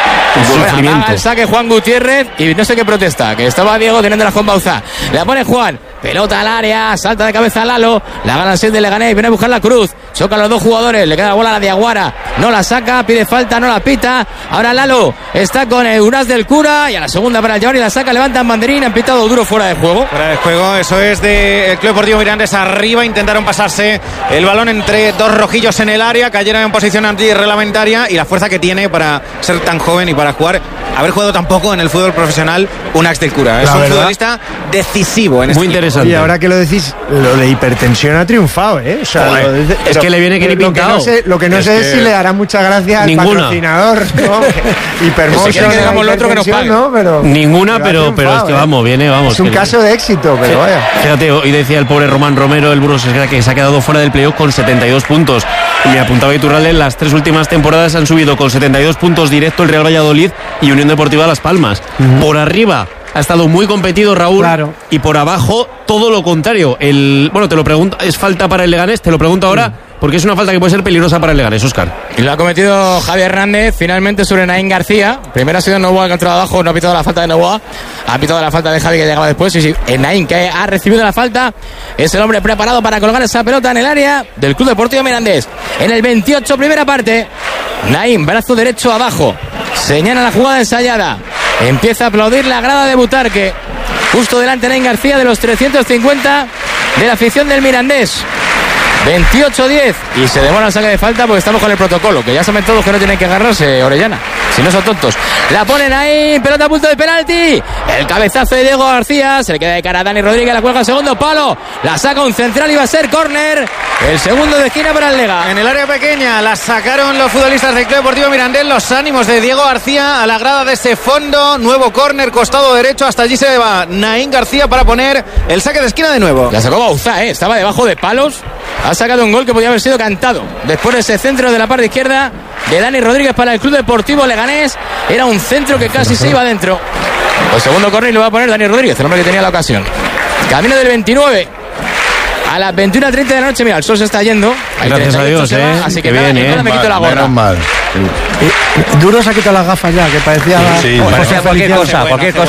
Haga el saque Juan Gutiérrez y no sé qué protesta, que estaba Diego teniendo la Juan Bauzá. La pone Juan, pelota al área, salta de cabeza a Lalo, la gana el 6 de Leganés, viene a buscar la cruz, choca a los 2 jugadores, le queda la bola a la Diaguara, no la saca, pide falta, no la pita. Ahora Lalo está con Euras del Cura y a la segunda para el llevar y la saca, levantan banderín, han pitado duro fuera de juego. Fuera de juego, eso es del Club Deportivo Mirandés arriba, intentaron pasarse el balón entre 2 rojillos en el área, cayeron en posición antirreglamentaria, y la fuerza que tiene para ser tan joven y para jugar, haber jugado tan poco en el fútbol profesional, un Ax del Cura. Es un futbolista decisivo en este muy interesante. Y ahora que lo decís, lo de hipertensión ha triunfado, ¿eh? O sea, es que le viene que ni pintado. Lo que no sé es si le dará mucha gracia al patrocinador, ¿no? Hipermotion, que digamos lo otro que nos pague. ¿no? Pero, ninguna, pero es que vamos, viene, vamos. Es un caso de éxito, pero vaya. Fíjate, hoy decía el pobre Román Romero, el Burgos, que se ha quedado fuera del playoff con 72 puntos. Y me apuntaba Iturralde, en las 3 últimas temporadas han subido con 72 puntos directo el Real Valladolid y Unión Deportiva Las Palmas. Por arriba ha estado muy competido Raúl, claro. Y por abajo todo lo contrario. Bueno, te lo pregunto, ¿es falta para el Leganés? Te lo pregunto ahora, porque es una falta que puede ser peligrosa para el Leganés, Óscar. Y lo ha cometido Javier Hernández finalmente sobre Naín García. Primero ha sido Novoa que ha entrado abajo, no ha pitado la falta de Novoa, ha pitado la falta de Javi que llegaba después. Y sí, Naín, que ha recibido la falta, es el hombre preparado para colgar esa pelota en el área del Club Deportivo Mirandés. En el 28, primera parte, Naín, brazo derecho abajo, señala la jugada ensayada, empieza a aplaudir la grada de Butarque, justo delante Naín García de los 350 de la afición del Mirandés. 28-10 y se demora el saque de falta porque estamos con el protocolo, que ya saben todos que no tienen que agarrarse, Orellana, si no son tontos. La ponen ahí, pelota a punto de penalti, el cabezazo de Diego García, se le queda de cara a Dani Rodríguez, la cuelga al segundo palo, la saca un central y va a ser córner, el segundo de esquina para el Lega. En el área pequeña la sacaron los futbolistas del Club Deportivo Mirandés, los ánimos de Diego García a la grada de ese fondo, nuevo córner, costado derecho, hasta allí se va Naín García para poner el saque de esquina de nuevo. La sacó Bauzá, estaba debajo de palos, ha sacado un gol que podía haber sido cantado. Después de ese centro de la parte izquierda de Dani Rodríguez para el Club Deportivo Leganés, era un centro que casi se iba adentro. El segundo córner lo va a poner Dani Rodríguez, el hombre que tenía la ocasión. Camino del 29 a las 21:30 de la noche. Mira, el sol se está yendo. Gracias a Dios, así que bien, me quito la gorra. Duro se ha quitado las gafas ya, que parecía... Sí, cualquier cosa.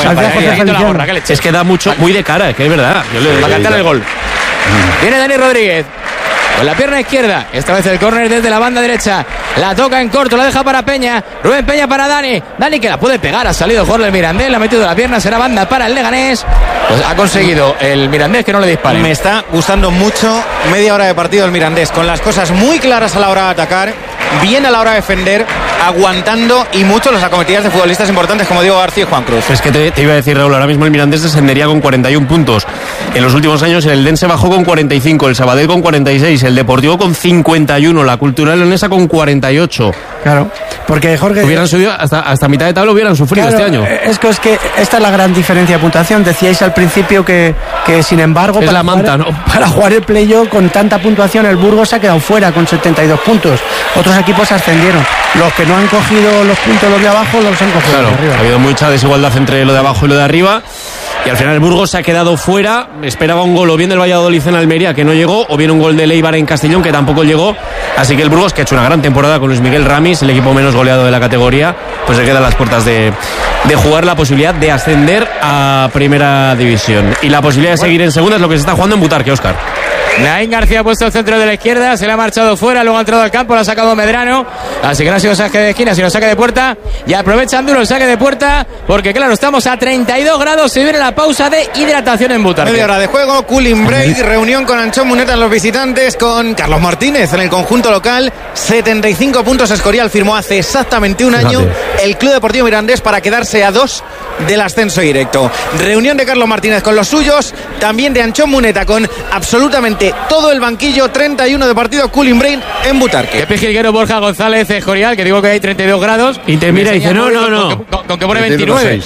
Es que da mucho, muy de cara, es que es verdad. Va a cantar el gol. Viene Dani Rodríguez con la pierna izquierda, esta vez el córner desde la banda derecha, la toca en corto, la deja para Peña, Rubén Peña para Dani que la puede pegar, ha salido el jugador del Mirandés, le ha metido la pierna, será banda para el Leganés, pues ha conseguido el Mirandés que no le dispare. Me está gustando mucho media hora de partido el Mirandés, con las cosas muy claras a la hora de atacar, bien a la hora de defender, aguantando y mucho las acometidas de futbolistas importantes como Diego García y Juan Cruz. Es que te iba a decir, Raúl, ahora mismo el Mirandés descendería con 41 puntos. En los últimos años el Eldense bajó con 45, el Sabadell con 46, el Deportivo con 51, la Cultural Leonesa con 48. Claro, porque Jorge... Hubieran subido hasta mitad de tabla, hubieran sufrido este año. Es que esta es la gran diferencia de puntuación. Decíais al principio que sin embargo... Es la manta, ¿no? Para jugar el playoff con tanta puntuación, el Burgos se ha quedado fuera con 72 puntos. Otros equipos ascendieron. Los que no han cogido los puntos los de abajo, los han cogido los de arriba. Ha habido mucha desigualdad entre lo de abajo y lo de arriba. Y al final el Burgos se ha quedado fuera. Esperaba un gol o bien del Valladolid en Almería, que no llegó, o bien un gol del Eibar en Castellón, que tampoco llegó. Así que el Burgos, que ha hecho una gran temporada con Luis Miguel Ramis, el equipo menos goleado de la categoría, pues se queda a las puertas de jugar la posibilidad de ascender a Primera División. Y la posibilidad de seguir en segunda es lo que se está jugando en Butarque, Óscar. Naín García ha puesto el centro de la izquierda, se le ha marchado fuera, luego ha entrado al campo, lo ha sacado Medrano, así que no ha sido saque de esquina, sino saque de puerta, y aprovechan duro el saque de puerta, porque claro, estamos a 32 grados, se viene la pausa de hidratación en Butarque. Media hora de juego, cooling break, reunión con Anchón Muneta en los visitantes, con Carlos Martínez en el conjunto local, 75 puntos Escorial firmó hace exactamente un año el Club Deportivo Mirandés para quedarse a 2 del ascenso directo. Reunión de Carlos Martínez con los suyos, también de Anchón Muneta con absolutamente todo el banquillo, 31 de partido, cooling break en Butarque. Qué pejilguero Borja González Escorial, que digo que hay 32 grados. Y te mira y dice, no. Con que pone 29.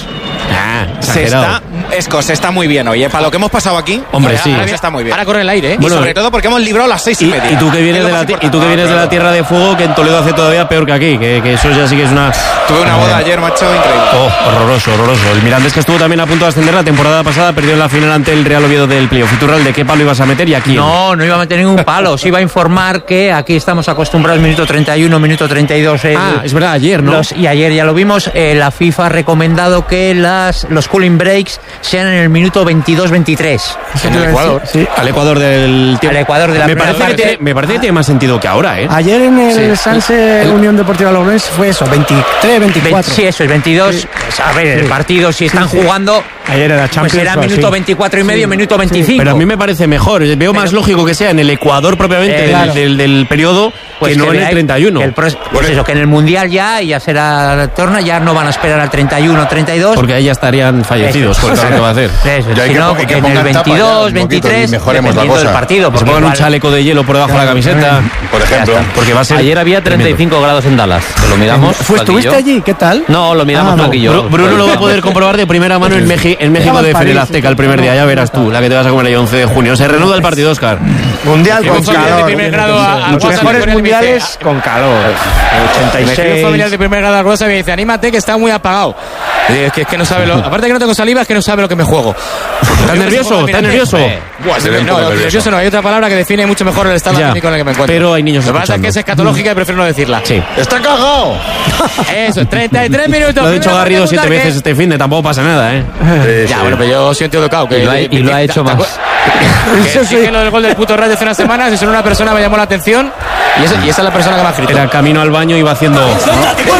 Se está muy bien hoy, para lo que hemos pasado aquí. Hombre, sí. Ahora está muy bien. Ahora corre el aire, Y sobre todo porque hemos librado las 6:30. Y tú que vienes de la Tierra de Fuego, que en Toledo hace todavía peor que aquí, que eso ya sí que es una... Tuve una boda ayer, macho, increíble. Horroroso. El Mirandés, que estuvo también a punto de ascender la temporada pasada, perdió en la final ante el Real Oviedo del playoff. Iturralde, ¿de qué palo ibas a meter y aquí? No iba a meter ningún palo. Os iba a informar que aquí estamos acostumbrados minuto 31, minuto 32. Es verdad, ayer, ¿no? Y ayer ya lo vimos. La FIFA ha recomendado que los cooling breaks sean en el minuto 22-23. En el Ecuador. Sí. Al Ecuador del tiempo. Al Ecuador de la primera parte. Me parece que tiene más sentido que ahora, ¿eh? Ayer en el Sanse Unión Deportiva Logroñés fue eso, 23, 24. Sí, eso es 22. Sí. A ver, el partido, si están jugando... Ayer era Champions, pues será minuto 24 y medio, minuto 25. Pero a mí me parece mejor. Veo más lógico que sea en el Ecuador propiamente del periodo, pues que no en el 31. Eso, que en el Mundial ya será torna, ya no van a esperar al 31, 32. Porque ahí ya estarían fallecidos, por lo que va a hacer. Sino que en el 22, 23, mejoremos la cosa. Del partido. Se pongan un chaleco de hielo por debajo de la camiseta, por ejemplo. Porque va a ser... Ayer había 35 grados en Dallas. Lo miramos. ¿Estuviste allí? ¿Qué tal? No, lo miramos Flaquillo. Bruno lo va a poder comprobar de primera mano en México de Feria Azteca el primer día, ya verás tú, la que te vas a comer el 11 de junio. Se reanuda el partido, Óscar. Mundial con calor. Los mejores mundiales con calor. 86. Un familiar de primer grado al WhatsApp y me dice, anímate que está muy apagado. Es que no sabe aparte que no tengo saliva, es que no sabe sabe lo que me juego. ¿Estás nervioso? ¿Estás nervioso? No, nervioso no. Hay otra palabra que define mucho mejor el estado anímico en el que me encuentro. Pero hay niños Lo que pasa es que es escatológica y prefiero no decirla. Sí. ¡Está cagado! Eso, 33 minutos. Lo ha dicho Garrido 7 veces este fin de tampoco pasa nada, Ya, bueno, pero yo soy un tío educado. Y lo ha hecho más. Que lo del gol del puto Rayo hace unas semanas y solo una persona me llamó la atención y esa es la persona que me ha escrito. Era camino al baño y iba haciendo... ¡Suelta que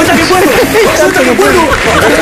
puedo!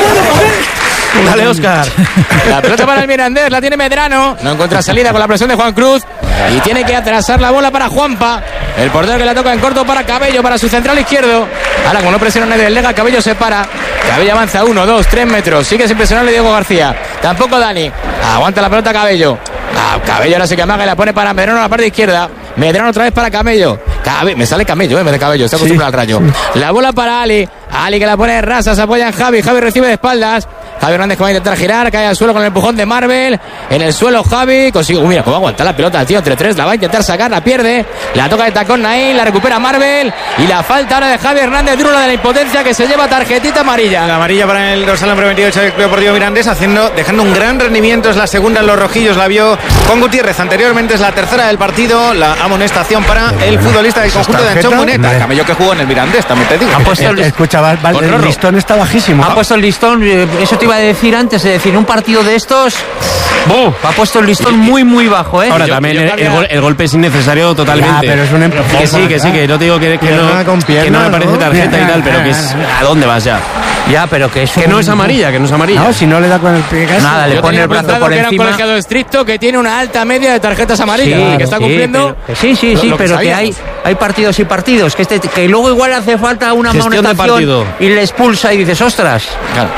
Dale, Óscar. La pelota para el Mirandés, la tiene Medrano. No encuentra salida con la presión de Juan Cruz. Y tiene que atrasar la bola para Juanpa. El portero que la toca en corto para Cabello, para su central izquierdo. Ahora, como no presiona nadie del Lega, Cabello se para. Cabello avanza 1, 2, 3 metros. Sigue sin presionarle Diego García. Tampoco Dani. Aguanta la pelota Cabello. Cabello ahora se que amaga y la pone para Medrano a la parte izquierda. Medrano otra vez para Camello. Me sale Camello, en vez de Cabello. Está acostumbrado al Rayo. La bola para Ali. Ali que la pone rasa, se apoya en Javi. Javi recibe de espaldas. Javi Hernández que va a intentar girar, cae al suelo con el empujón de Marvel. En el suelo Javi consigue, mira cómo aguanta la pelota, tío, entre tres, la va a intentar sacar, la pierde, la toca de tacón Naín, la recupera Marvel y la falta ahora de Javi Hernández, duro la de la impotencia que se lleva tarjetita amarilla. La amarilla para el dorsal número 28 del Club Deportivo Mirandés, dejando un gran rendimiento, es la segunda en los rojillos, la vio Juan Gutiérrez anteriormente, es la tercera del partido, la amonestación para el futbolista del conjunto de Anchón Muneta, Camello que jugó en el Mirandés, también te digo. Escucha, el listón está bajísimo. Ha puesto el listón, eso te iba a decir antes, es decir, un partido de estos ha puesto el listón muy muy bajo, ¿eh? Ahora también el golpe es innecesario totalmente. Pero es un que sí, no te digo que no me parece tarjeta y tal, pero que es ¿a dónde vas ya? Ya, pero que es que no es amarilla, No, si no le da con el pie casi. Nada, le pone el brazo por que encima. Era un colegiado estricto que tiene una alta media de tarjetas amarillas, que está cumpliendo. Pero que hay partidos y partidos, que luego igual hace falta una amonestación y le expulsa y dices, ostras. Claro.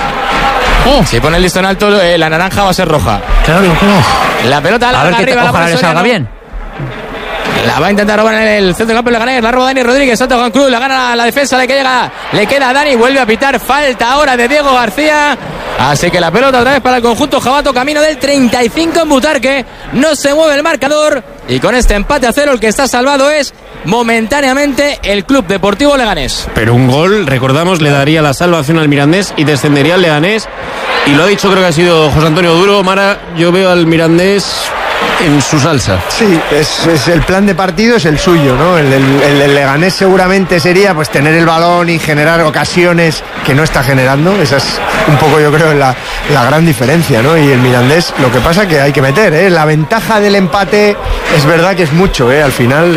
Si pone el listón alto, la naranja va a ser roja. Claro. La pelota a ver que arriba, ojalá le salga bien. La va a intentar robar en el centro del campo, le gana, la roba Dani Rodríguez, salta Juan Cruz, la gana la defensa, le queda a Dani, vuelve a pitar, falta ahora de Diego García. Así que la pelota otra vez para el conjunto jabato, camino del 35 en Butarque, no se mueve el marcador y con este empate a 0 el que está salvado es momentáneamente el Club Deportivo Leganés. Pero un gol, recordamos, le daría la salvación al Mirandés y descendería al Leganés. Y lo ha dicho, creo que ha sido José Antonio Duro. Mara, yo veo al Mirandés en su salsa. Sí, es el plan de partido es el suyo, ¿no? El Leganés seguramente sería pues tener el balón y generar ocasiones que no está generando. Esa es un poco, yo creo, la gran diferencia, ¿no? Y el Mirandés, lo que pasa que hay que meter, ¿eh? La ventaja del empate es verdad que es mucho, ¿eh? Al final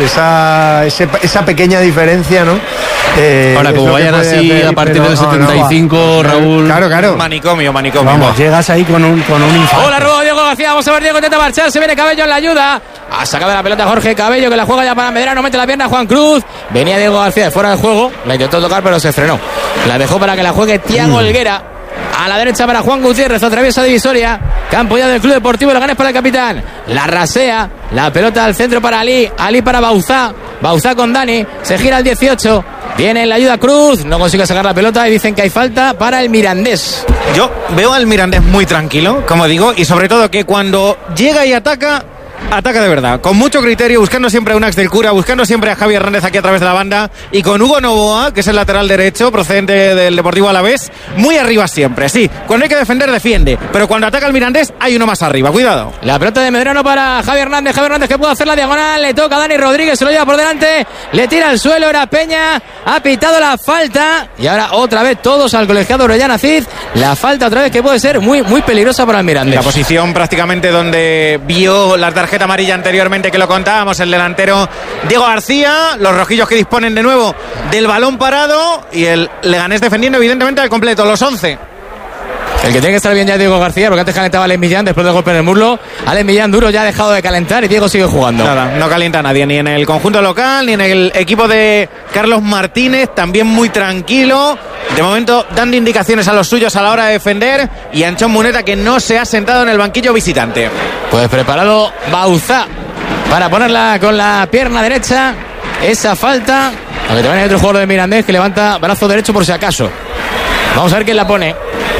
esa pequeña diferencia, ¿no? Ahora, como vayan así a partir del 75, Raúl... Claro. Manicomio. Vamos, llegas ahí con un infarto. Hola, robo Diego García, vamos a ver, Diego intenta marchar, se viene Cabello en la ayuda. Ha sacado la pelota Jorge Cabello, que la juega ya para Medrano, mete la pierna Juan Cruz. Venía Diego García de fuera del juego, la intentó tocar pero se frenó. La dejó para que la juegue Thiago Helguera. A la derecha para Juan Gutiérrez, atraviesa divisoria. Campo ya del Club Deportivo Leganés para el capitán. La rasea, la pelota al centro para Ali para Bauzá con Dani, se gira al 18. Viene en la ayuda Cruz, no consigue sacar la pelota y dicen que hay falta para el Mirandés. Yo veo al Mirandés muy tranquilo, como digo, y sobre todo que cuando llega y ataca de verdad, con mucho criterio, buscando siempre a Unax del Cura, buscando siempre a Javi Hernández aquí a través de la banda y con Hugo Novoa, que es el lateral derecho procedente del Deportivo Alavés, muy arriba siempre, sí, cuando hay que defender defiende, pero cuando ataca el Mirandés hay uno más arriba, cuidado. La pelota de Medrano para Javi Hernández que puede hacer la diagonal, le toca a Dani Rodríguez, se lo lleva por delante, le tira al suelo, era Peña, ha pitado la falta y ahora otra vez todos al colegiado Orellana Cid, la falta otra vez que puede ser muy, muy peligrosa para el Mirandés. La posición prácticamente donde vio la tarjeta amarilla anteriormente que lo contábamos, el delantero Diego García, los rojillos que disponen de nuevo del balón parado y el Leganés defendiendo evidentemente al completo, los 11. El que tiene que estar bien ya es Diego García, porque antes calentaba a Alex Millán después del golpe en el muslo. Alex Millán duro ya ha dejado de calentar y Diego sigue jugando. Nada, no calienta a nadie, ni en el conjunto local, ni en el equipo de Carlos Martínez, también muy tranquilo. De momento dando indicaciones a los suyos a la hora de defender y Anchón Muneta que no se ha sentado en el banquillo visitante. Pues preparado Bauzá para ponerla con la pierna derecha. Esa falta. Aunque también hay otro jugador de Mirandés que levanta brazo derecho por si acaso. Vamos a ver quién la pone.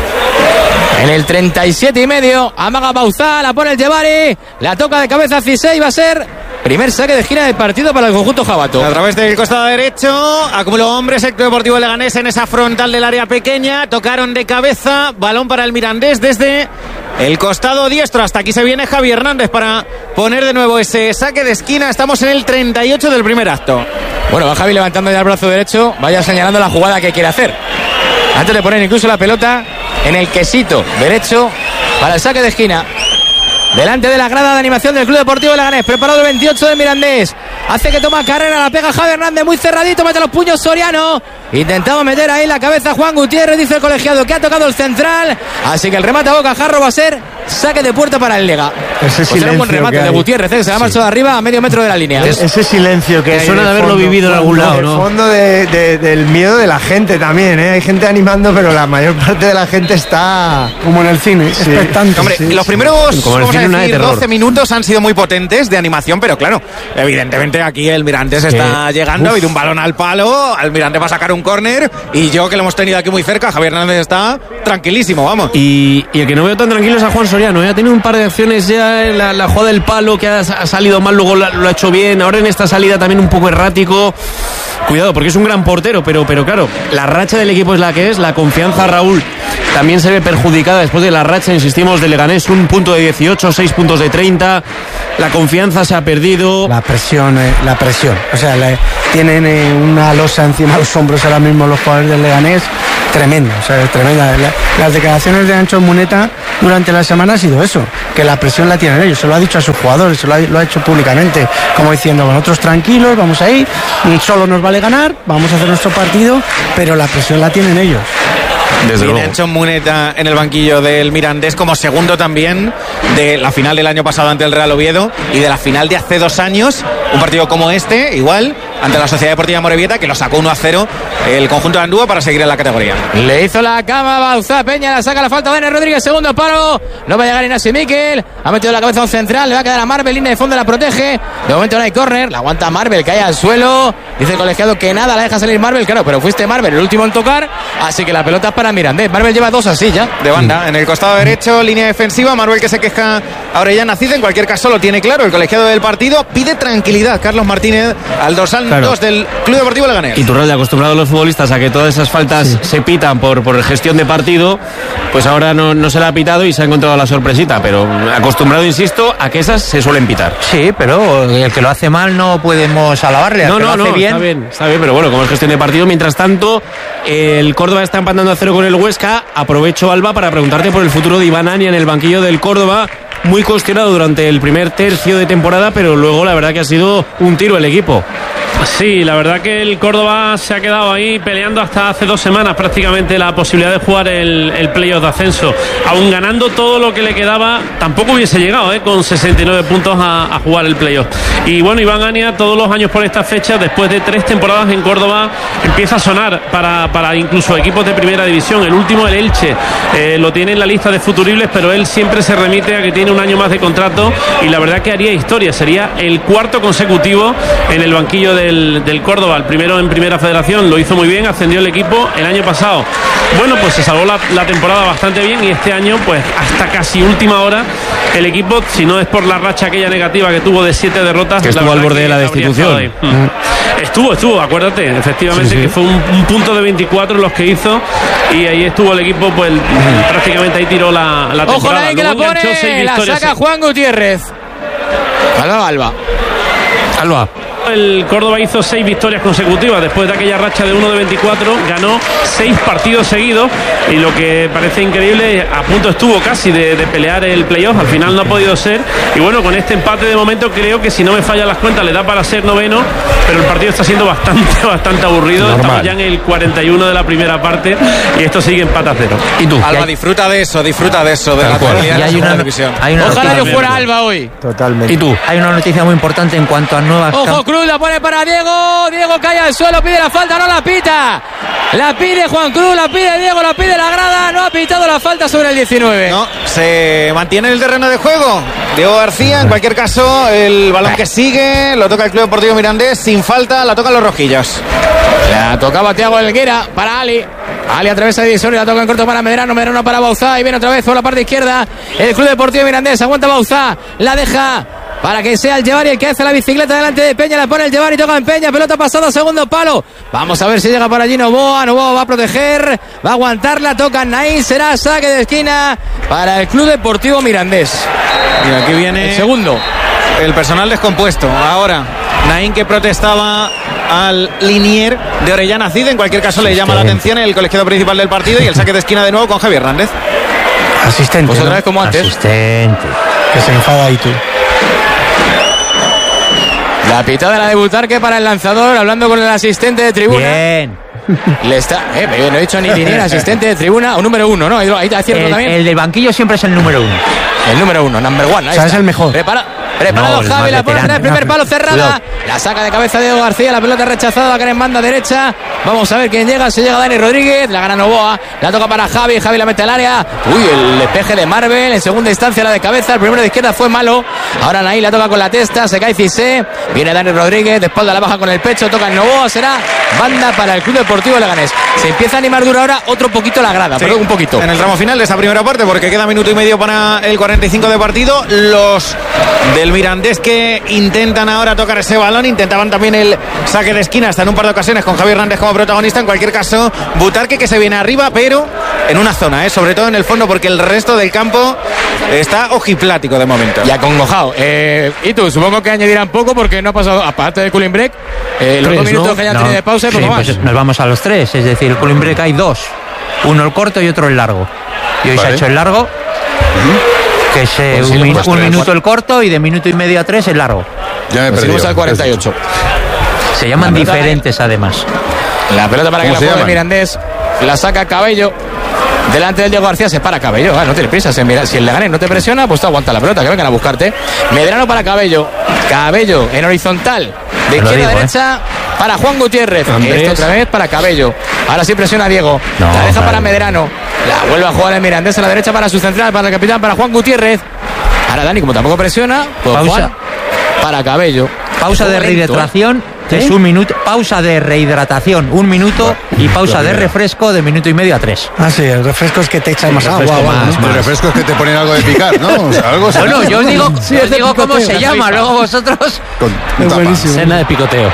En el 37,5, amaga Bauzá, la pone el Llevari, la toca de cabeza Cisey, va a ser primer saque de gira del partido para el conjunto jabato. A través del costado derecho, acumuló hombres el Club Deportivo Leganés en esa frontal del área pequeña, tocaron de cabeza, balón para el Mirandés desde el costado diestro. Hasta aquí se viene Javi Hernández para poner de nuevo ese saque de esquina. Estamos en el 38 del primer acto. Bueno, va Javi levantando ya el brazo derecho, vaya señalando la jugada que quiere hacer. Antes de poner incluso la pelota en el quesito derecho para el saque de esquina. Delante de la grada de animación del Club Deportivo Leganés. Preparado el 28 de Mirandés. Hace que toma carrera, la pega Javi Hernández muy cerradito, mete los puños Soriano. Intentado meter ahí la cabeza Juan Gutiérrez, dice el colegiado que ha tocado el central. Así que el remate a bocajarro va a ser saque de puerta para el Lega. Ese silencio, un buen remate de Gutiérrez, se ha marchado de arriba a medio metro de la línea. Ese silencio que hay. Suena de haberlo vivido en algún lado, ¿no? El fondo del miedo de la gente también, ¿eh? Hay gente animando, pero la mayor parte de la gente está como en el cine, expectante. Hombre, los primeros 12 minutos han sido muy potentes de animación, pero claro, evidentemente aquí el Mirandés está llegando, ha habido un balón al palo, el Mirandés va a sacar un córner y yo que lo hemos tenido aquí muy cerca, Javier Hernández está tranquilísimo, vamos. Y el que no veo tan tranquilo es a Juan Soriano, ha tenido un par de acciones ya en la jugada del palo que ha salido mal, luego lo ha hecho bien, ahora en esta salida también un poco errático. Cuidado, porque es un gran portero, pero claro, la racha del equipo es la que es, la confianza, Raúl, también se ve perjudicada después de la racha, insistimos, de Leganés, 1 punto de 18, 6 puntos de 30, la confianza se ha perdido. La presión, o sea, tienen una losa encima de los hombros ahora mismo los jugadores del Leganés, tremenda, o sea, tremenda. Las declaraciones de Ancho Muneta durante la semana ha sido eso, que la presión la tienen ellos, se lo ha dicho a sus jugadores, se lo ha hecho públicamente, como diciendo, nosotros tranquilos, vamos ahí, solo nos vale ganar, vamos a hacer nuestro partido, pero la presión la tienen ellos. Viene Ancho Muneta en el banquillo del Mirandés como segundo también de la final del año pasado ante el Real Oviedo y de la final de hace 2 años, un partido como este, igual, ante la Sociedad Deportiva Morevieta, que lo sacó 1-0 el conjunto de Andúa para seguir en la categoría. Le hizo la cama Bauzá Peña, la saca la falta Dani Rodríguez, segundo paro, no va a llegar Ignacio Miquel, ha metido la cabeza a un central, le va a quedar a Marvel, línea de fondo la protege, de momento no hay córner, la aguanta Marvel, cae al suelo, dice el colegiado que nada, la deja salir Marvel, claro, pero fuiste Marvel el último en tocar, así que la pelota es para Mirandés. Marvel lleva 2 así ya. De banda, en el costado derecho, línea defensiva, Marvel que se queja a Orellana Cid, en cualquier caso lo tiene claro, el colegiado del partido pide tranquilidad, Carlos Martínez, al dorsal 2 del Club Deportivo Leganés. Y Turralde, acostumbrado a los futbolistas a que todas esas faltas se pitan por gestión de partido, pues ahora no se la ha pitado y se ha encontrado la sorpresita, pero acostumbrado, insisto, a que esas se suelen pitar. Sí, pero el que lo hace mal no podemos alabarle, al que lo hace bien. Está bien, pero bueno, como es gestión de partido, mientras tanto, el Córdoba está empatando a 0 con el Huesca. Aprovecho, Alba, para preguntarte por el futuro de Iván Ania en el banquillo del Córdoba, muy cuestionado durante el primer tercio de temporada, pero luego la verdad que ha sido un tiro el equipo. Sí, la verdad que el Córdoba se ha quedado ahí peleando hasta hace 2 semanas prácticamente la posibilidad de jugar el playoff de ascenso. Aún ganando todo lo que le quedaba, tampoco hubiese llegado con 69 puntos a jugar el playoff. Y bueno, Iván Ania todos los años por esta fecha, después de 3 temporadas en Córdoba, empieza a sonar para incluso equipos de primera división. El último, el Elche, lo tiene en la lista de futuribles, pero él siempre se remite a que tiene un año más de contrato y la verdad que haría historia. Sería el 4º consecutivo en el banquillo del Córdoba. El primero en Primera Federación, lo hizo muy bien, ascendió el equipo el año pasado. Bueno, pues se salvó la temporada bastante bien y este año, pues hasta casi última hora, el equipo, si no es por la racha aquella negativa que tuvo de 7 derrotas, que estuvo al borde de la destitución. Estuvo, acuérdate, efectivamente, que fue un punto de 24 los que hizo y ahí estuvo el equipo, pues prácticamente ahí tiró la temporada. Ojo, la que la pone, la saca Juan Gutiérrez. Alba. El Córdoba hizo 6 victorias consecutivas después de aquella racha de 1 de 24, ganó 6 partidos seguidos y lo que parece increíble, a punto estuvo casi de pelear el playoff, al final no ha podido ser y bueno, con este empate de momento creo que si no me fallan las cuentas le da para ser 9º, pero el partido está siendo bastante aburrido. Normal. Estamos ya en el 41 de la primera parte y esto sigue empate a 0. ¿Y tú? Alba, disfruta de eso, de la actualidad de la división. Ojalá yo fuera Alba hoy. Totalmente. ¿Y tú? Hay una noticia muy importante en cuanto a nuevas... Ojo, Cruz la pone para Diego. Diego cae al suelo, pide la falta, no la pita. La pide Juan Cruz, la pide Diego, la pide la grada. No ha pitado la falta sobre el 19. No, se mantiene en el terreno de juego Diego García. En cualquier caso, el balón que sigue lo toca el Club Deportivo Mirandés. Sin falta, la tocan los rojillos. La tocaba Thiago Helguera para Ali. Ali atraviesa divisoria, la toca en corto para Medrano. Medrano para Bauzá y viene otra vez por la parte izquierda el Club Deportivo Mirandés. Aguanta Bauzá, la deja para que sea el Yevari el que hace la bicicleta delante de Peña. La pone el Yevari, toca en Peña, pelota pasada, segundo palo. Vamos a ver si llega por allí Novoa. Novoa va a proteger, va a aguantarla, toca Naín, será saque de esquina para el Club Deportivo Mirandés. Y aquí viene el segundo. El personal descompuesto. Ahora, Naín, que protestaba al linier de Orellana Cid. En cualquier caso, le llama la atención el colegiado principal del partido y el saque de esquina de nuevo con Javier Hernández. Asistente. Pues otra vez como antes. Asistente. Que se enfada ahí tú. La pitada de la de Butarque para el lanzador, hablando con el asistente de tribuna. Bien. Le está, no he dicho ni linier, asistente de tribuna o número 1, ¿no? Ahí acierto también. El del banquillo siempre es el número 1. El número 1, number 1. O sea, es el mejor. Preparado no, Javi, la pone en el primer palo cerrada. Cuidado. La saca de cabeza Diego García, la pelota rechazada, que en banda derecha. Vamos a ver quién llega, se llega Dani Rodríguez, la gana Novoa, la toca para Javi, Javi la mete al área. Uy, el despeje de Marvel, en segunda instancia la de cabeza, el primero de izquierda fue malo. Ahora Naí la toca con la testa, se cae Cissé, viene Dani Rodríguez, de espalda la baja con el pecho, toca en Novoa, será banda para el Club Deportivo Leganés. Se empieza a animar duro ahora otro poquito la grada, sí, pero un poquito. En el tramo final de esta primera parte, porque queda minuto y medio para el 45 de partido, los del Mirandés que intentan ahora tocar ese balón, intentaban también el saque de esquina hasta en un par de ocasiones con Javier Hernández como protagonista. En cualquier caso, Butarque que se viene arriba, pero en una zona, sobre todo en el fondo, porque el resto del campo está ojiplático de momento. Y acongojado. Y tú, supongo que añadirán poco porque no ha pasado, aparte de cooling break, los 2 minutos que ya han tenido de pausa y poco más. Pues nos vamos a los 3, es decir, el cooling break hay 2, uno el corto y otro el largo. Y hoy se ha hecho el largo. Que es pues un minuto el corto y de minuto y medio a 3 el largo. Ya me perdí. Al 48. Se llaman diferentes además. La pelota para que la juegue Mirandés. La saca Cabello. Delante del Diego García se para Cabello. No tiene prisa. Si el Leganés no te presiona, pues tú aguanta la pelota, que vengan a buscarte. Medrano para Cabello. Cabello en horizontal. De izquierda a derecha para Juan Gutiérrez. Esto otra vez para Cabello. Ahora sí presiona a Diego. La deja para Medrano. La vuelve a jugar el Mirandés a la derecha para su central, para el capitán, para Juan Gutiérrez. Ahora Dani, como tampoco presiona, pues pausa Juan para Cabello. Pausa de rehidratación. Es un minuto, pausa de rehidratación, 1 minuto y pausa de refresco de minuto y medio a 3. Ah, sí, el refresco es que te echan más agua. El refresco es que te ponen algo de picar, ¿no? O sea, algo bueno, yo os digo, sí, os digo cómo se llama, luego vosotros. Es buenísimo. Cena de picoteo.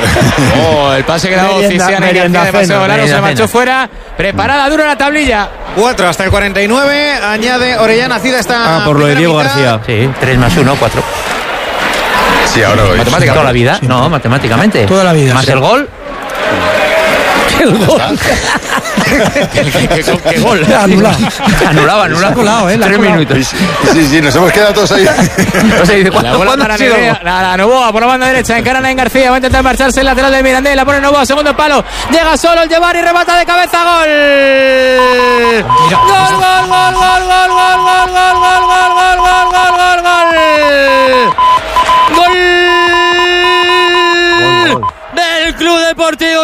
El pase que daba Cisiana y García de Paseo Volano se marchó fuera. Preparada, duro la tablilla. 4 hasta el 49. Añade Orellana Cid esta. Por lo de Diego García. Sí, 3 más 1, 4. Sí, ahora lo ¿Matemáticamente? ¿Toda la vida? Sí. No, matemáticamente. Toda la vida. ¿Más el gol? ¿Qué gol? ¿Qué gol? Anulado. Colado, 3 minutos. Sí, nos hemos quedado todos ahí. O sea, dice, la bola para la Novoa por la banda derecha, encara Naín García, va a intentar marcharse el lateral del Mirandés, la pone Novoa, segundo palo, llega solo el Yevari y remata de cabeza, gol. Gol del Club Deportivo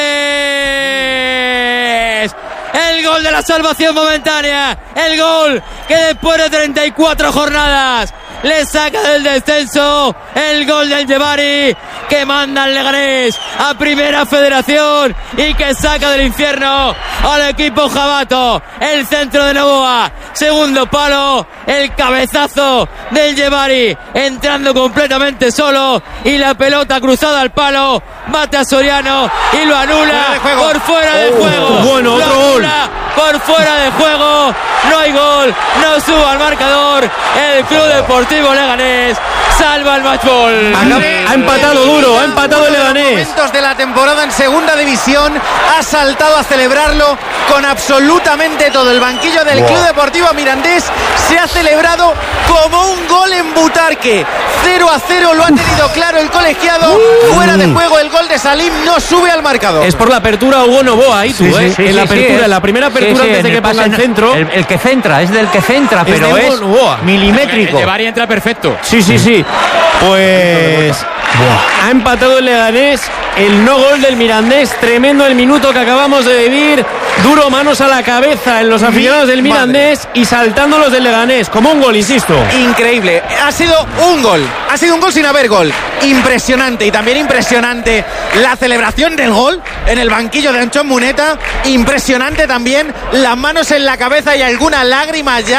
Mirandés. El gol de la salvación momentánea. El gol que después de 34 jornadas le saca del descenso. El gol del Yevari que manda al Leganés a Primera Federación y que saca del infierno al equipo jabato. El centro de Novoa, segundo palo, el cabezazo del Yevari entrando completamente solo y la pelota cruzada al palo, bate a Soriano y lo anula por fuera de juego. Bueno, otro gol. Por fuera de juego, no hay gol, no suba al marcador. El Club Deportivo Leganés salva el matchball. Ha empatado duro, ha empatado el Leganés. Momentos de la temporada en segunda división, ha saltado a celebrarlo con absolutamente todo. El banquillo del Club Deportivo Mirandés se ha celebrado como un gol en Butarque. 0-0 lo ha tenido claro el colegiado. Fuera de juego el gol de Salim, no sube al marcador. Es por la apertura Hugo Novoa, ahí tú, en la apertura, en la primera apertura antes de que pase el centro. El que centra, es del que centra, pero es milimétrico. El Yevari entra perfecto. Sí. Pues ha empatado el Leganés, el no gol del Mirandés, tremendo el minuto que acabamos de vivir, duro, manos a la cabeza en los aficionados del Mirandés y saltando los del Leganés, como un gol, insisto. Increíble, ha sido un gol sin haber gol, impresionante. Y también impresionante la celebración del gol en el banquillo de Anchón Muneta, impresionante también las manos en la cabeza y algunas lágrimas ya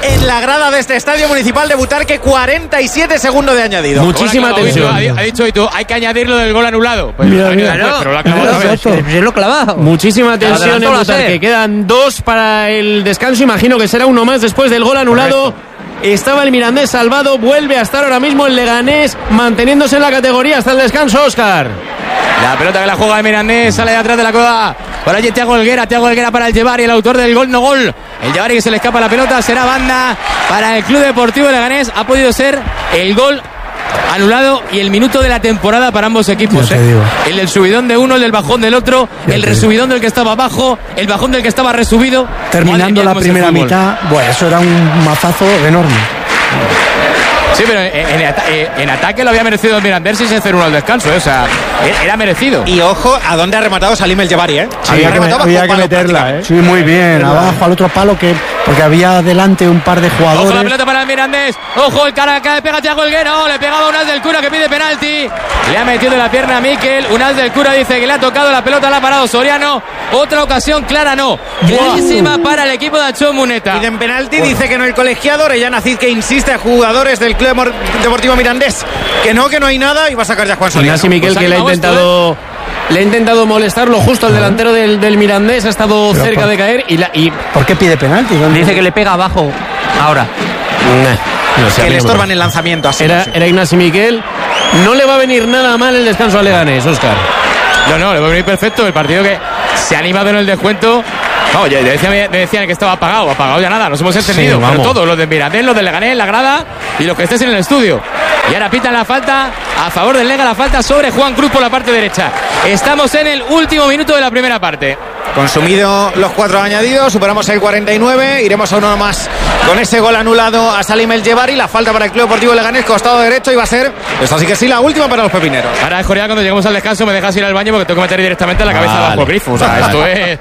en la grada de este estadio municipal de Butarque, 47 segundos de añadido. Muchísima tensión. Ha dicho y tú, hay que añadir lo del gol anulado. Pues, mira. Pero lo ha clavado otra vez. Se lo clavado. Muchísima tensión en Butarque. Quedan 2 para el descanso. Imagino que será uno más después del gol anulado. Correcto. Estaba el Mirandés salvado. Vuelve a estar ahora mismo el Leganés manteniéndose en la categoría hasta el descanso, Óscar. La pelota que la juega el Mirandés sale de atrás de la cueva. Por allí Thiago Helguera para el Llevar y el autor del gol no gol. El Llevar que se le escapa la pelota, será banda para el Club Deportivo Leganés. Ha podido ser el gol anulado y el minuto de la temporada para ambos equipos. El del subidón de uno, el del bajón del otro, el resubidón del que estaba abajo, el bajón del que estaba resubido. Terminando la primera mitad, bueno, eso era un mazazo enorme. Sí, pero en ataque lo había merecido el Mirandés sin ser 0-1 al descanso, o sea, era merecido. Y ojo a dónde ha rematado Salim El Jebari, Sí, había que meterla, Sí, muy bien, abajo al otro palo porque había delante un par de jugadores. Ojo la pelota para el Mirandés, ojo el cara que le pega a Thiago Helguera, le pegaba Unal del Cura que pide penalti, le ha metido en la pierna a Mikel, Unal del Cura dice que le ha tocado la pelota, la ha parado Soriano, otra ocasión clara no, clarísima para el equipo de Achón Muneta. Piden penalti, dice que no el colegiado, Orellana Cid que insiste a jugadores del Club Deportivo Mirandés que no hay nada y va a sacar ya Juan Soriano. Ignacio Miquel que le ha intentado molestarlo justo al delantero del Mirandés, ha estado cerca de caer y ¿por qué pide penalti? Dice que le pega abajo ahora. No sé, que le estorban el lanzamiento así. Era Ignacio Miquel. No le va a venir nada mal el descanso a Leganés, Óscar. No, le va a venir perfecto. El partido que se ha animado en el descuento. No, me decían que estaba apagado ya nada, nos hemos entendido. Sí, pero todos, los de Mirandés, los de Leganés, la grada y los que estés en el estudio. Y ahora pitan la falta a favor del Lega, la falta sobre Juan Cruz por la parte derecha. Estamos en el último minuto de la primera parte. Consumido los 4 añadidos, superamos el 49, iremos a uno más con ese gol anulado a Salim El Jebari, la falta para el Club Deportivo Leganés, costado derecho, y va a ser, esto sí que sí, la última para los pepineros. Ahora es Corea, cuando lleguemos al descanso me dejas ir al baño porque tengo que meter directamente la cabeza bajo el grifo. O sea, esto es...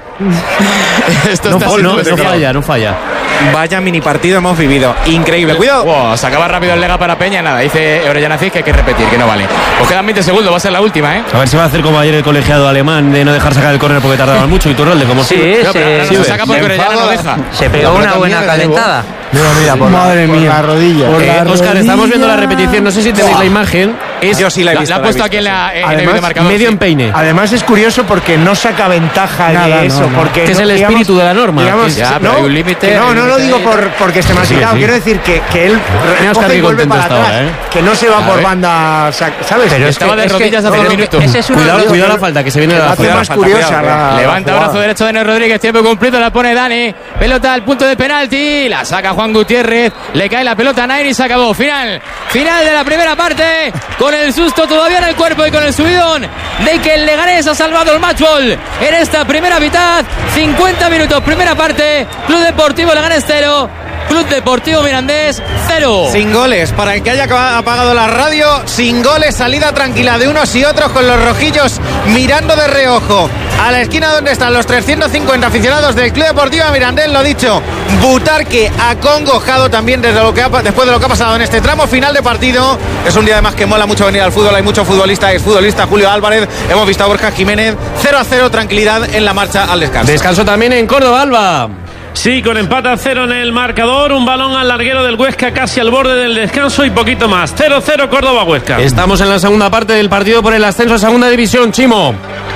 no falla. Vaya mini partido hemos vivido, increíble, cuidado. Wow, se acaba rápido el Lega para Peña, nada, dice Orellana Cid que hay que repetir, que no vale. Pues quedan 20 segundos, va a ser la última, A ver si va a hacer como ayer el colegiado alemán de no dejar sacar el córner porque tardaban mucho y Turralde como se saca porque Orellana no deja. Se pegó una buena calentada. Mira, madre mía, la rodilla. Óscar, estamos viendo la repetición, no sé si tenéis la imagen. Yo sí la he visto. La ha puesto aquí en el marcador. Medio empeine. Además es curioso porque no saca ventaja de eso. Porque es el espíritu de la norma. Pero hay un límite. No lo digo porque esté más quitado. Quiero decir que él coge y vuelve para atrás. Que no se va por banda, ¿sabes? Pero estaba de rodillas hace 2 minutos. Cuidado la falta, que se viene de la falta. Más curiosa. Levanta brazo derecho de Ney Rodríguez, tiempo cumplido, la pone Dani. Pelota al punto de penalti, la saca Juan Gutiérrez, le cae la pelota a Nair y se acabó. Final de la primera parte, con el susto todavía en el cuerpo y con el subidón de que el Leganés ha salvado el matchball en esta primera mitad. 50 minutos, primera parte, Club Deportivo Leganés 0, Club Deportivo Mirandés 0. Sin goles, para el que haya apagado la radio, sin goles, salida tranquila de unos y otros, con los rojillos mirando de reojo a la esquina donde están los 350 aficionados del Club Deportivo Mirandés. Lo dicho, Butarque acongojado también después de lo que ha pasado en este tramo final de partido. Es un día además que mola mucho venir al fútbol, hay mucho futbolista, exfutbolista Julio Álvarez, hemos visto a Borja Jiménez. 0-0, tranquilidad en la marcha al descanso. Descanso también en Córdoba, Alba. Sí, con empate a 0 en el marcador, un balón al larguero del Huesca casi al borde del descanso y poquito más. 0-0 Córdoba-Huesca. Estamos en la segunda parte del partido por el ascenso a segunda división, Chimo.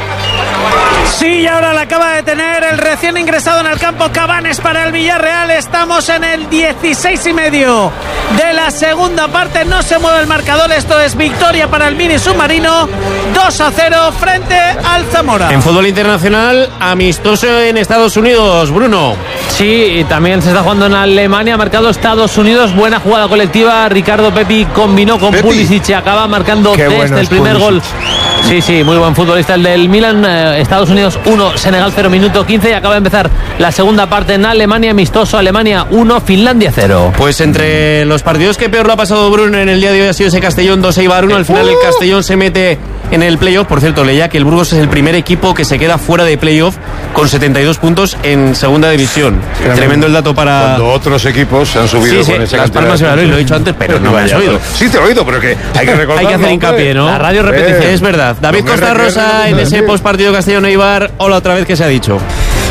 Sí, y ahora la acaba de tener el recién ingresado en el campo Cabanes para el Villarreal. Estamos en el 16,5 de la segunda parte. No se mueve el marcador. Esto es victoria para el Mini Submarino. 2-0 frente al Zamora. En fútbol internacional, amistoso en Estados Unidos, Bruno. Sí, y también se está jugando en Alemania. Ha marcado Estados Unidos. Buena jugada colectiva. Ricardo Pepi combinó con Pulisic y acaba marcando desde el primer gol. Sí, muy buen futbolista el del Milan. Estados Unidos 1, Senegal 0, minuto 15, y acaba de empezar la segunda parte en Alemania. Amistoso, Alemania 1, Finlandia 0. Pues entre los partidos que peor lo ha pasado Bruno en el día de hoy ha sido ese Castellón 2-1. Al final el Castellón se mete en el playoff. Por cierto, leía que el Burgos es el primer equipo que se queda fuera de playoff con 72 puntos en segunda división. Tremendo el dato para... Cuando otros equipos se han subido con esa Las Palmas y Valladolid, lo he dicho antes, pero no me has oído. Sí, te lo he oído, pero que hay que recordar. Hay que hacer hincapié, ¿no? La radio repetición. Es verdad. David Costa Rosa en ese postpartido Castellón-Eibar. Hola, otra vez, que se ha dicho.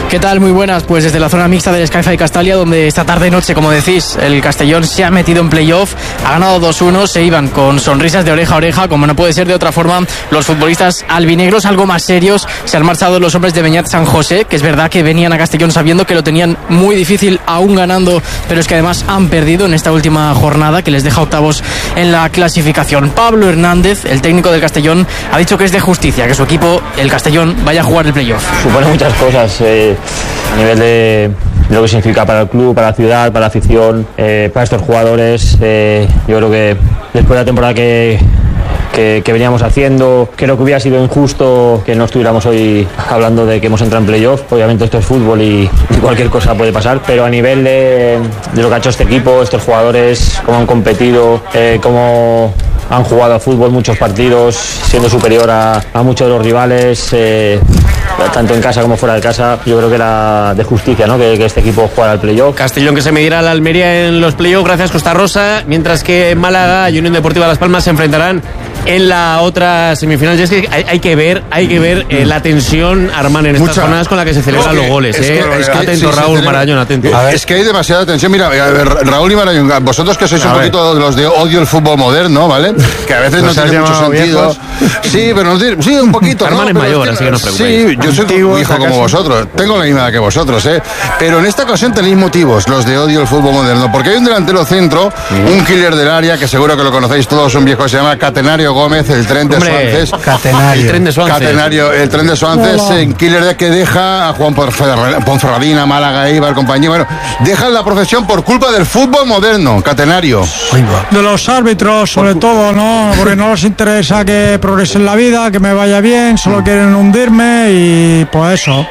¿Qué tal? Muy buenas. Pues desde la zona mixta del Sky Castalia, donde esta tarde-noche, como decís, el Castellón se ha metido en playoff, ha ganado 2-1, se iban con sonrisas de oreja a oreja, como no puede ser de otra forma. Los futbolistas albinegros, algo más serios, se han marchado los hombres de Beñat San José, que es verdad que venían a Castellón sabiendo que lo tenían muy difícil, aún ganando, pero es que además han perdido en esta última jornada, que les deja octavos en la clasificación. Pablo Hernández, el técnico del Castellón, ha dicho que es de justicia que su equipo, el Castellón, vaya a jugar el playoff. Supone muchas cosas a nivel de lo que significa para el club, para la ciudad, para la afición, para estos jugadores. Yo creo que después de la temporada que veníamos haciendo, creo que hubiera sido injusto que no estuviéramos hoy hablando de que hemos entrado en playoff. Obviamente esto es fútbol y cualquier cosa puede pasar, pero a nivel de lo que ha hecho este equipo, estos jugadores, cómo han competido, cómo han jugado a fútbol muchos partidos, siendo superior a muchos de los rivales, tanto en casa como fuera de casa. Yo creo que era de justicia, ¿no?, que este equipo jugara al playoff. Castellón que se medirá a la Almería en los playoffs gracias a Costa Rosa, mientras que Málaga y Unión Deportiva Las Palmas se enfrentarán en la otra semifinal. Y es que hay que ver la tensión, Armán, en estas jornadas con la que se celebran los goles. Atento, Raúl Marañón, atento. Es que hay demasiada tensión. Mira, Raúl y Marañón, vosotros que sois un poquito de los de odio el fútbol moderno, ¿vale? Que a veces no tiene mucho sentido. Sí, pero no tiene, sí, un poquito. Armán es mayor, así que no os preocupéis. Sí, yo soy un hijo como vosotros. Tengo la misma edad que vosotros, Pero en esta ocasión tenéis motivos, los de odio el fútbol moderno, porque hay un delantero centro, un killer del área, que seguro que lo conocéis todos, un viejo que se llama Catenario Gómez, el tren de Suances. El tren de Suances. Catenario, el tren de Suances, en killer que deja a Juan Ponferradina, Málaga, Eibar, compañía. Bueno, dejan la profesión por culpa del fútbol moderno, Catenario. De los árbitros, sobre todo, ¿no? Porque no les interesa que progrese en la vida, que me vaya bien, solo quieren hundirme y pues eso.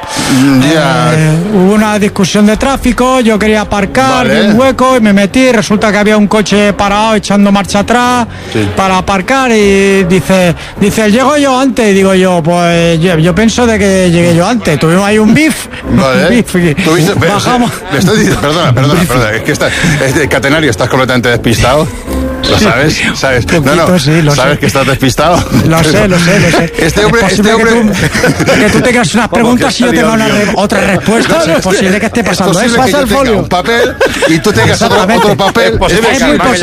Hubo una discusión de tráfico, yo quería aparcar en un hueco y me metí, resulta que había un coche parado echando marcha atrás para aparcar y dice, llego yo antes, y digo yo, pues yo pienso de que llegué yo antes, tuvimos ahí un beef. Bajamos. Perdona, es que Catenario, estás completamente despistado. ¿Lo sabes? ¿Sabes? ¿Sabes que estás despistado? Lo sé. Este hombre... Que tú tengas unas preguntas y yo tenga otra respuesta. Es posible que esté pasando. Es posible que yo tenga un papel y tú tengas otro papel. Es muy posible